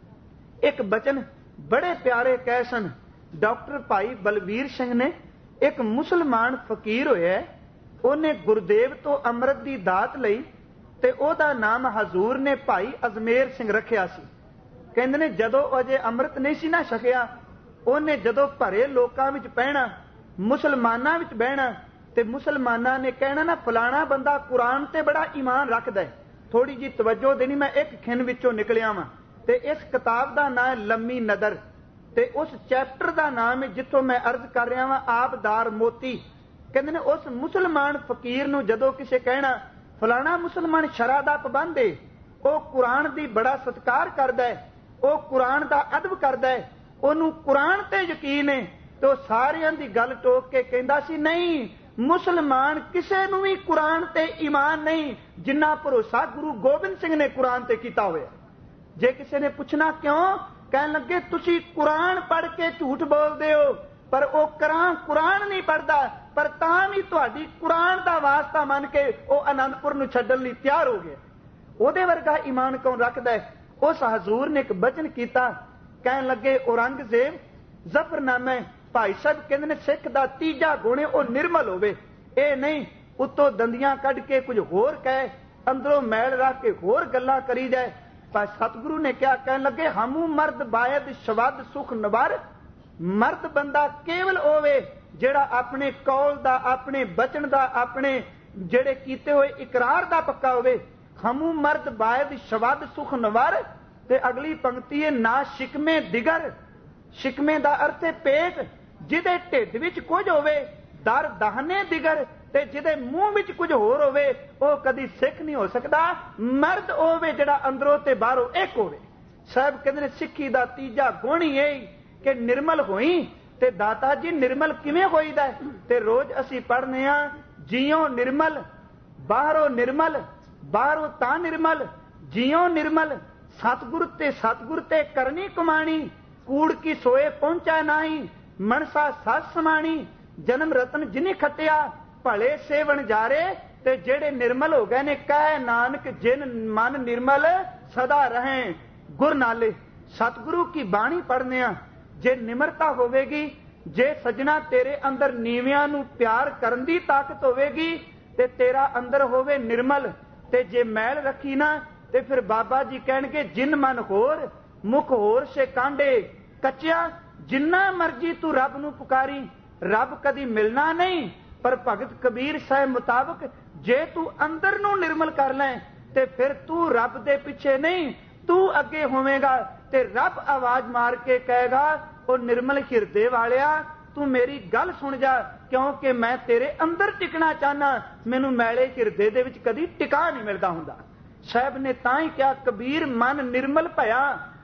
एक बचन बड़े प्यारे कह सन। डॉक्टर भाई बलवीर सिंह ने, एक मुसलमान फकीर होया, उन्हें गुरुदेव तो अमृत की दात लई ते ओदा नाम हजूर ने भाई अजमेर सिंह रखिया सी। कहंदे ने जदों अजे अमृत नहीं सी ना छकिया, उन्हें जदों भरे लोकां विच बहना, मुसलमानां विच बहना, ते मुसलमानां ने कहना ना फलाना बंदा कुरान ते बड़ा ईमान रखदा है। थोड़ी जी तवज्जो देनी, मैं एक खिन विचों निकलिया वां ते इस किताब दा नाम है लम्मी नदर, ते उस चैप्टर दा नाम है जिथों मैं अर्ज कर रहा वां आबदार मोती। कहंदे ने उस मुसलमान फकीर नूं जदों किसे कहना फलाना मुसलमान शरा दा पाबंद है, वो कुरान दी बड़ा सत्कार करदा है, वो कुरान दा अदब करदा है, ओनू कुरान ते यकीन है, तो सारियां दी गल टोक के कहंदा सी नहीं, मुसलमान किसे नूं भी कुरान ते ईमान नहीं जिन्ना भरोसा गुरु गोबिंद सिंह ने कुरान ते कीता होया। जे किसी ने पूछना क्यों, कहन लगे तुसी कुरान पढ़ के झूठ बोलदे हो, पर वो कुरान कुरान नहीं पढ़दा, पर तां भी तुहाडी कुरान दा वास्ता मन के वो आनंदपुर नूं छड्डण लई तैयार हो गया। ओदे वर्गा ईमान कौन रखदा है? उस हजूर ने एक बचन कीता, कहन लगे औरंगजेब जफरनामे भाई साहब कहंदे ने सिख दा तीजा गुण वो निर्मल होवे, ये नहीं उत्तों दंदियां कढ़ के कुछ होर कहे, अंदरों मैल रख के होर गल्लां करी जाए। पर सतगुरु ने क्या कहन लगे, हमू मर्द बायद शवद सुख नवर, मर्द बंदा केवल होवे जेड़ा अपने कौल दा, अपने बचन दा, अपने जेड़े कीते हुए इकरार दा पक्का होवे। हमू मर्द बायद शवद सुख नवर, ते अगली पंक्ति है ना शिकमे दिगर, शिकमे दा अर्थ है पेट, जिदे ढिड विच कुछ होवे दर दाहने दिगर, ते जिदे मूंह विच कुछ होर होवे वो कदी सिख नहीं हो सकता। मर्द होवे जेड़ा अंदरों ते बाहरों एक होवे। साहब कहंदे ने सिक्खी दा तीजा गुण ही है कि निर्मल होई। ते दाता जी निर्मल किवें होईदा है? ते रोज असी पढ़ने आ जियो निर्मल बाहरों निर्मल, बाहरों ता निर्मल जियो निर्मल, सतगुर ते सतगुर ते करनी कमाणी, कूड़ की सोए पहुंचा नाही, मनसा सस समाणी, जन्म रतन जिनी खटिया भले सेवन जारे। ते जेड़े निर्मल हो गए ने कह नानक जिन मन निर्मल सदा रहें गुर नाले। सतगुरु की बाणी पढ़ने आ, जे निमरता होवेगी, जे सजना तेरे अंदर नीवियां नू प्यार करन दी ताकत होवेगी, ते तेरा अंदर होवे निर्मल, ते जे मैल रखी ना ते फिर बाबा जी कहणगे जिन मन होर मुख होर से कांडे कच्चिया। जिन्ना मर्जी तू रब नू पुकारी, रब कदी मिलना नहीं, पर भगत कबीर साहब मुताबक जे तू अंदर नू निर्मल कर ले ते फिर तू रब दे पिछे नहीं, तू अगे होवेगा। ते रब आवाज मार के कहेगा ओ निर्मल हिरदे वालिया तू मेरी गल सुन जा, क्योंकि मैं तेरे अंदर टिकना चाहना, मैनू मैले हिरदे दे विच कदी टिका नहीं मिलता हुंदा। साहब ने ताई क्या कबीर मन निर्मल भया,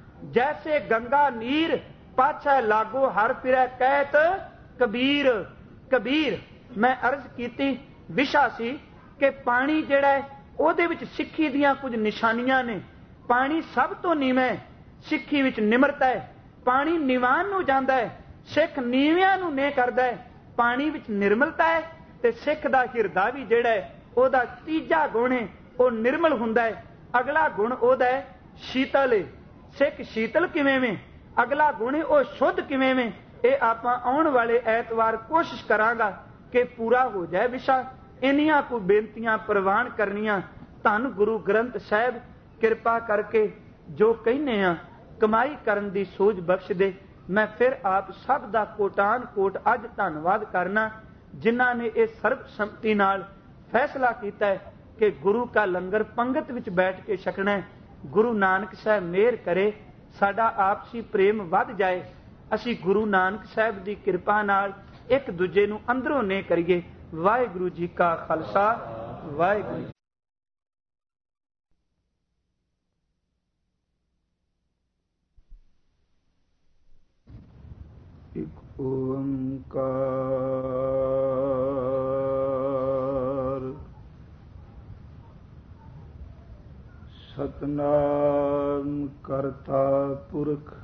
जैसे गंगा नीर पाछा लागो हर फिरै कहत कबीर। कबीर मैं अर्ज कीती विशा सी कि पानी जिहड़ा है ओहदे विच सिੱਖੀ ਦੀਆਂ कुछ निशानियां ने। पानी सब तो नीवें, सिੱਖੀ विच निमरता है। पानी निवान नूं जांदा है, सिख नीवियां नूं ने करदा है। पानी विच निर्मलता है ते सिख दा हिरदा भी जिहड़ा है ओहदा तीजा गुण है ਉਹ निर्मल हुंदा है। अगला गुण ओहदा है शीतल है। सिख शीतल किवें में, अगला गुण है ਉਹ शुद्ध किवें में। ये आपां आउण वाले ऐतवार कोशिश करांगा कि पूरा हो जाए विशा। इन्नियां को बेनतियां प्रवान करनियां। धन गुरु ग्रंथ साहिब किरपा करके जो कहने आ कमाई करन दी सूझ बख्श दे। मैं फिर आप सब दा कोटान कोट अज धन्नवाद करना जिन्हां ने इस सर्बसम्मति नाल फैसला कीता है कि गुरु का लंगर पंगत विच बैठ के छकना है। गुरु नानक साहब मेहर करे साडा आपसी प्रेम वध जाए, असी गुरु नानक साहब दी किरपा नाल एक दूजे नूं अंदरों ने करिए। वाहिगुरू जी का खालसा, वाहिगुरू। एक ओंकार सतनाम करता पुरख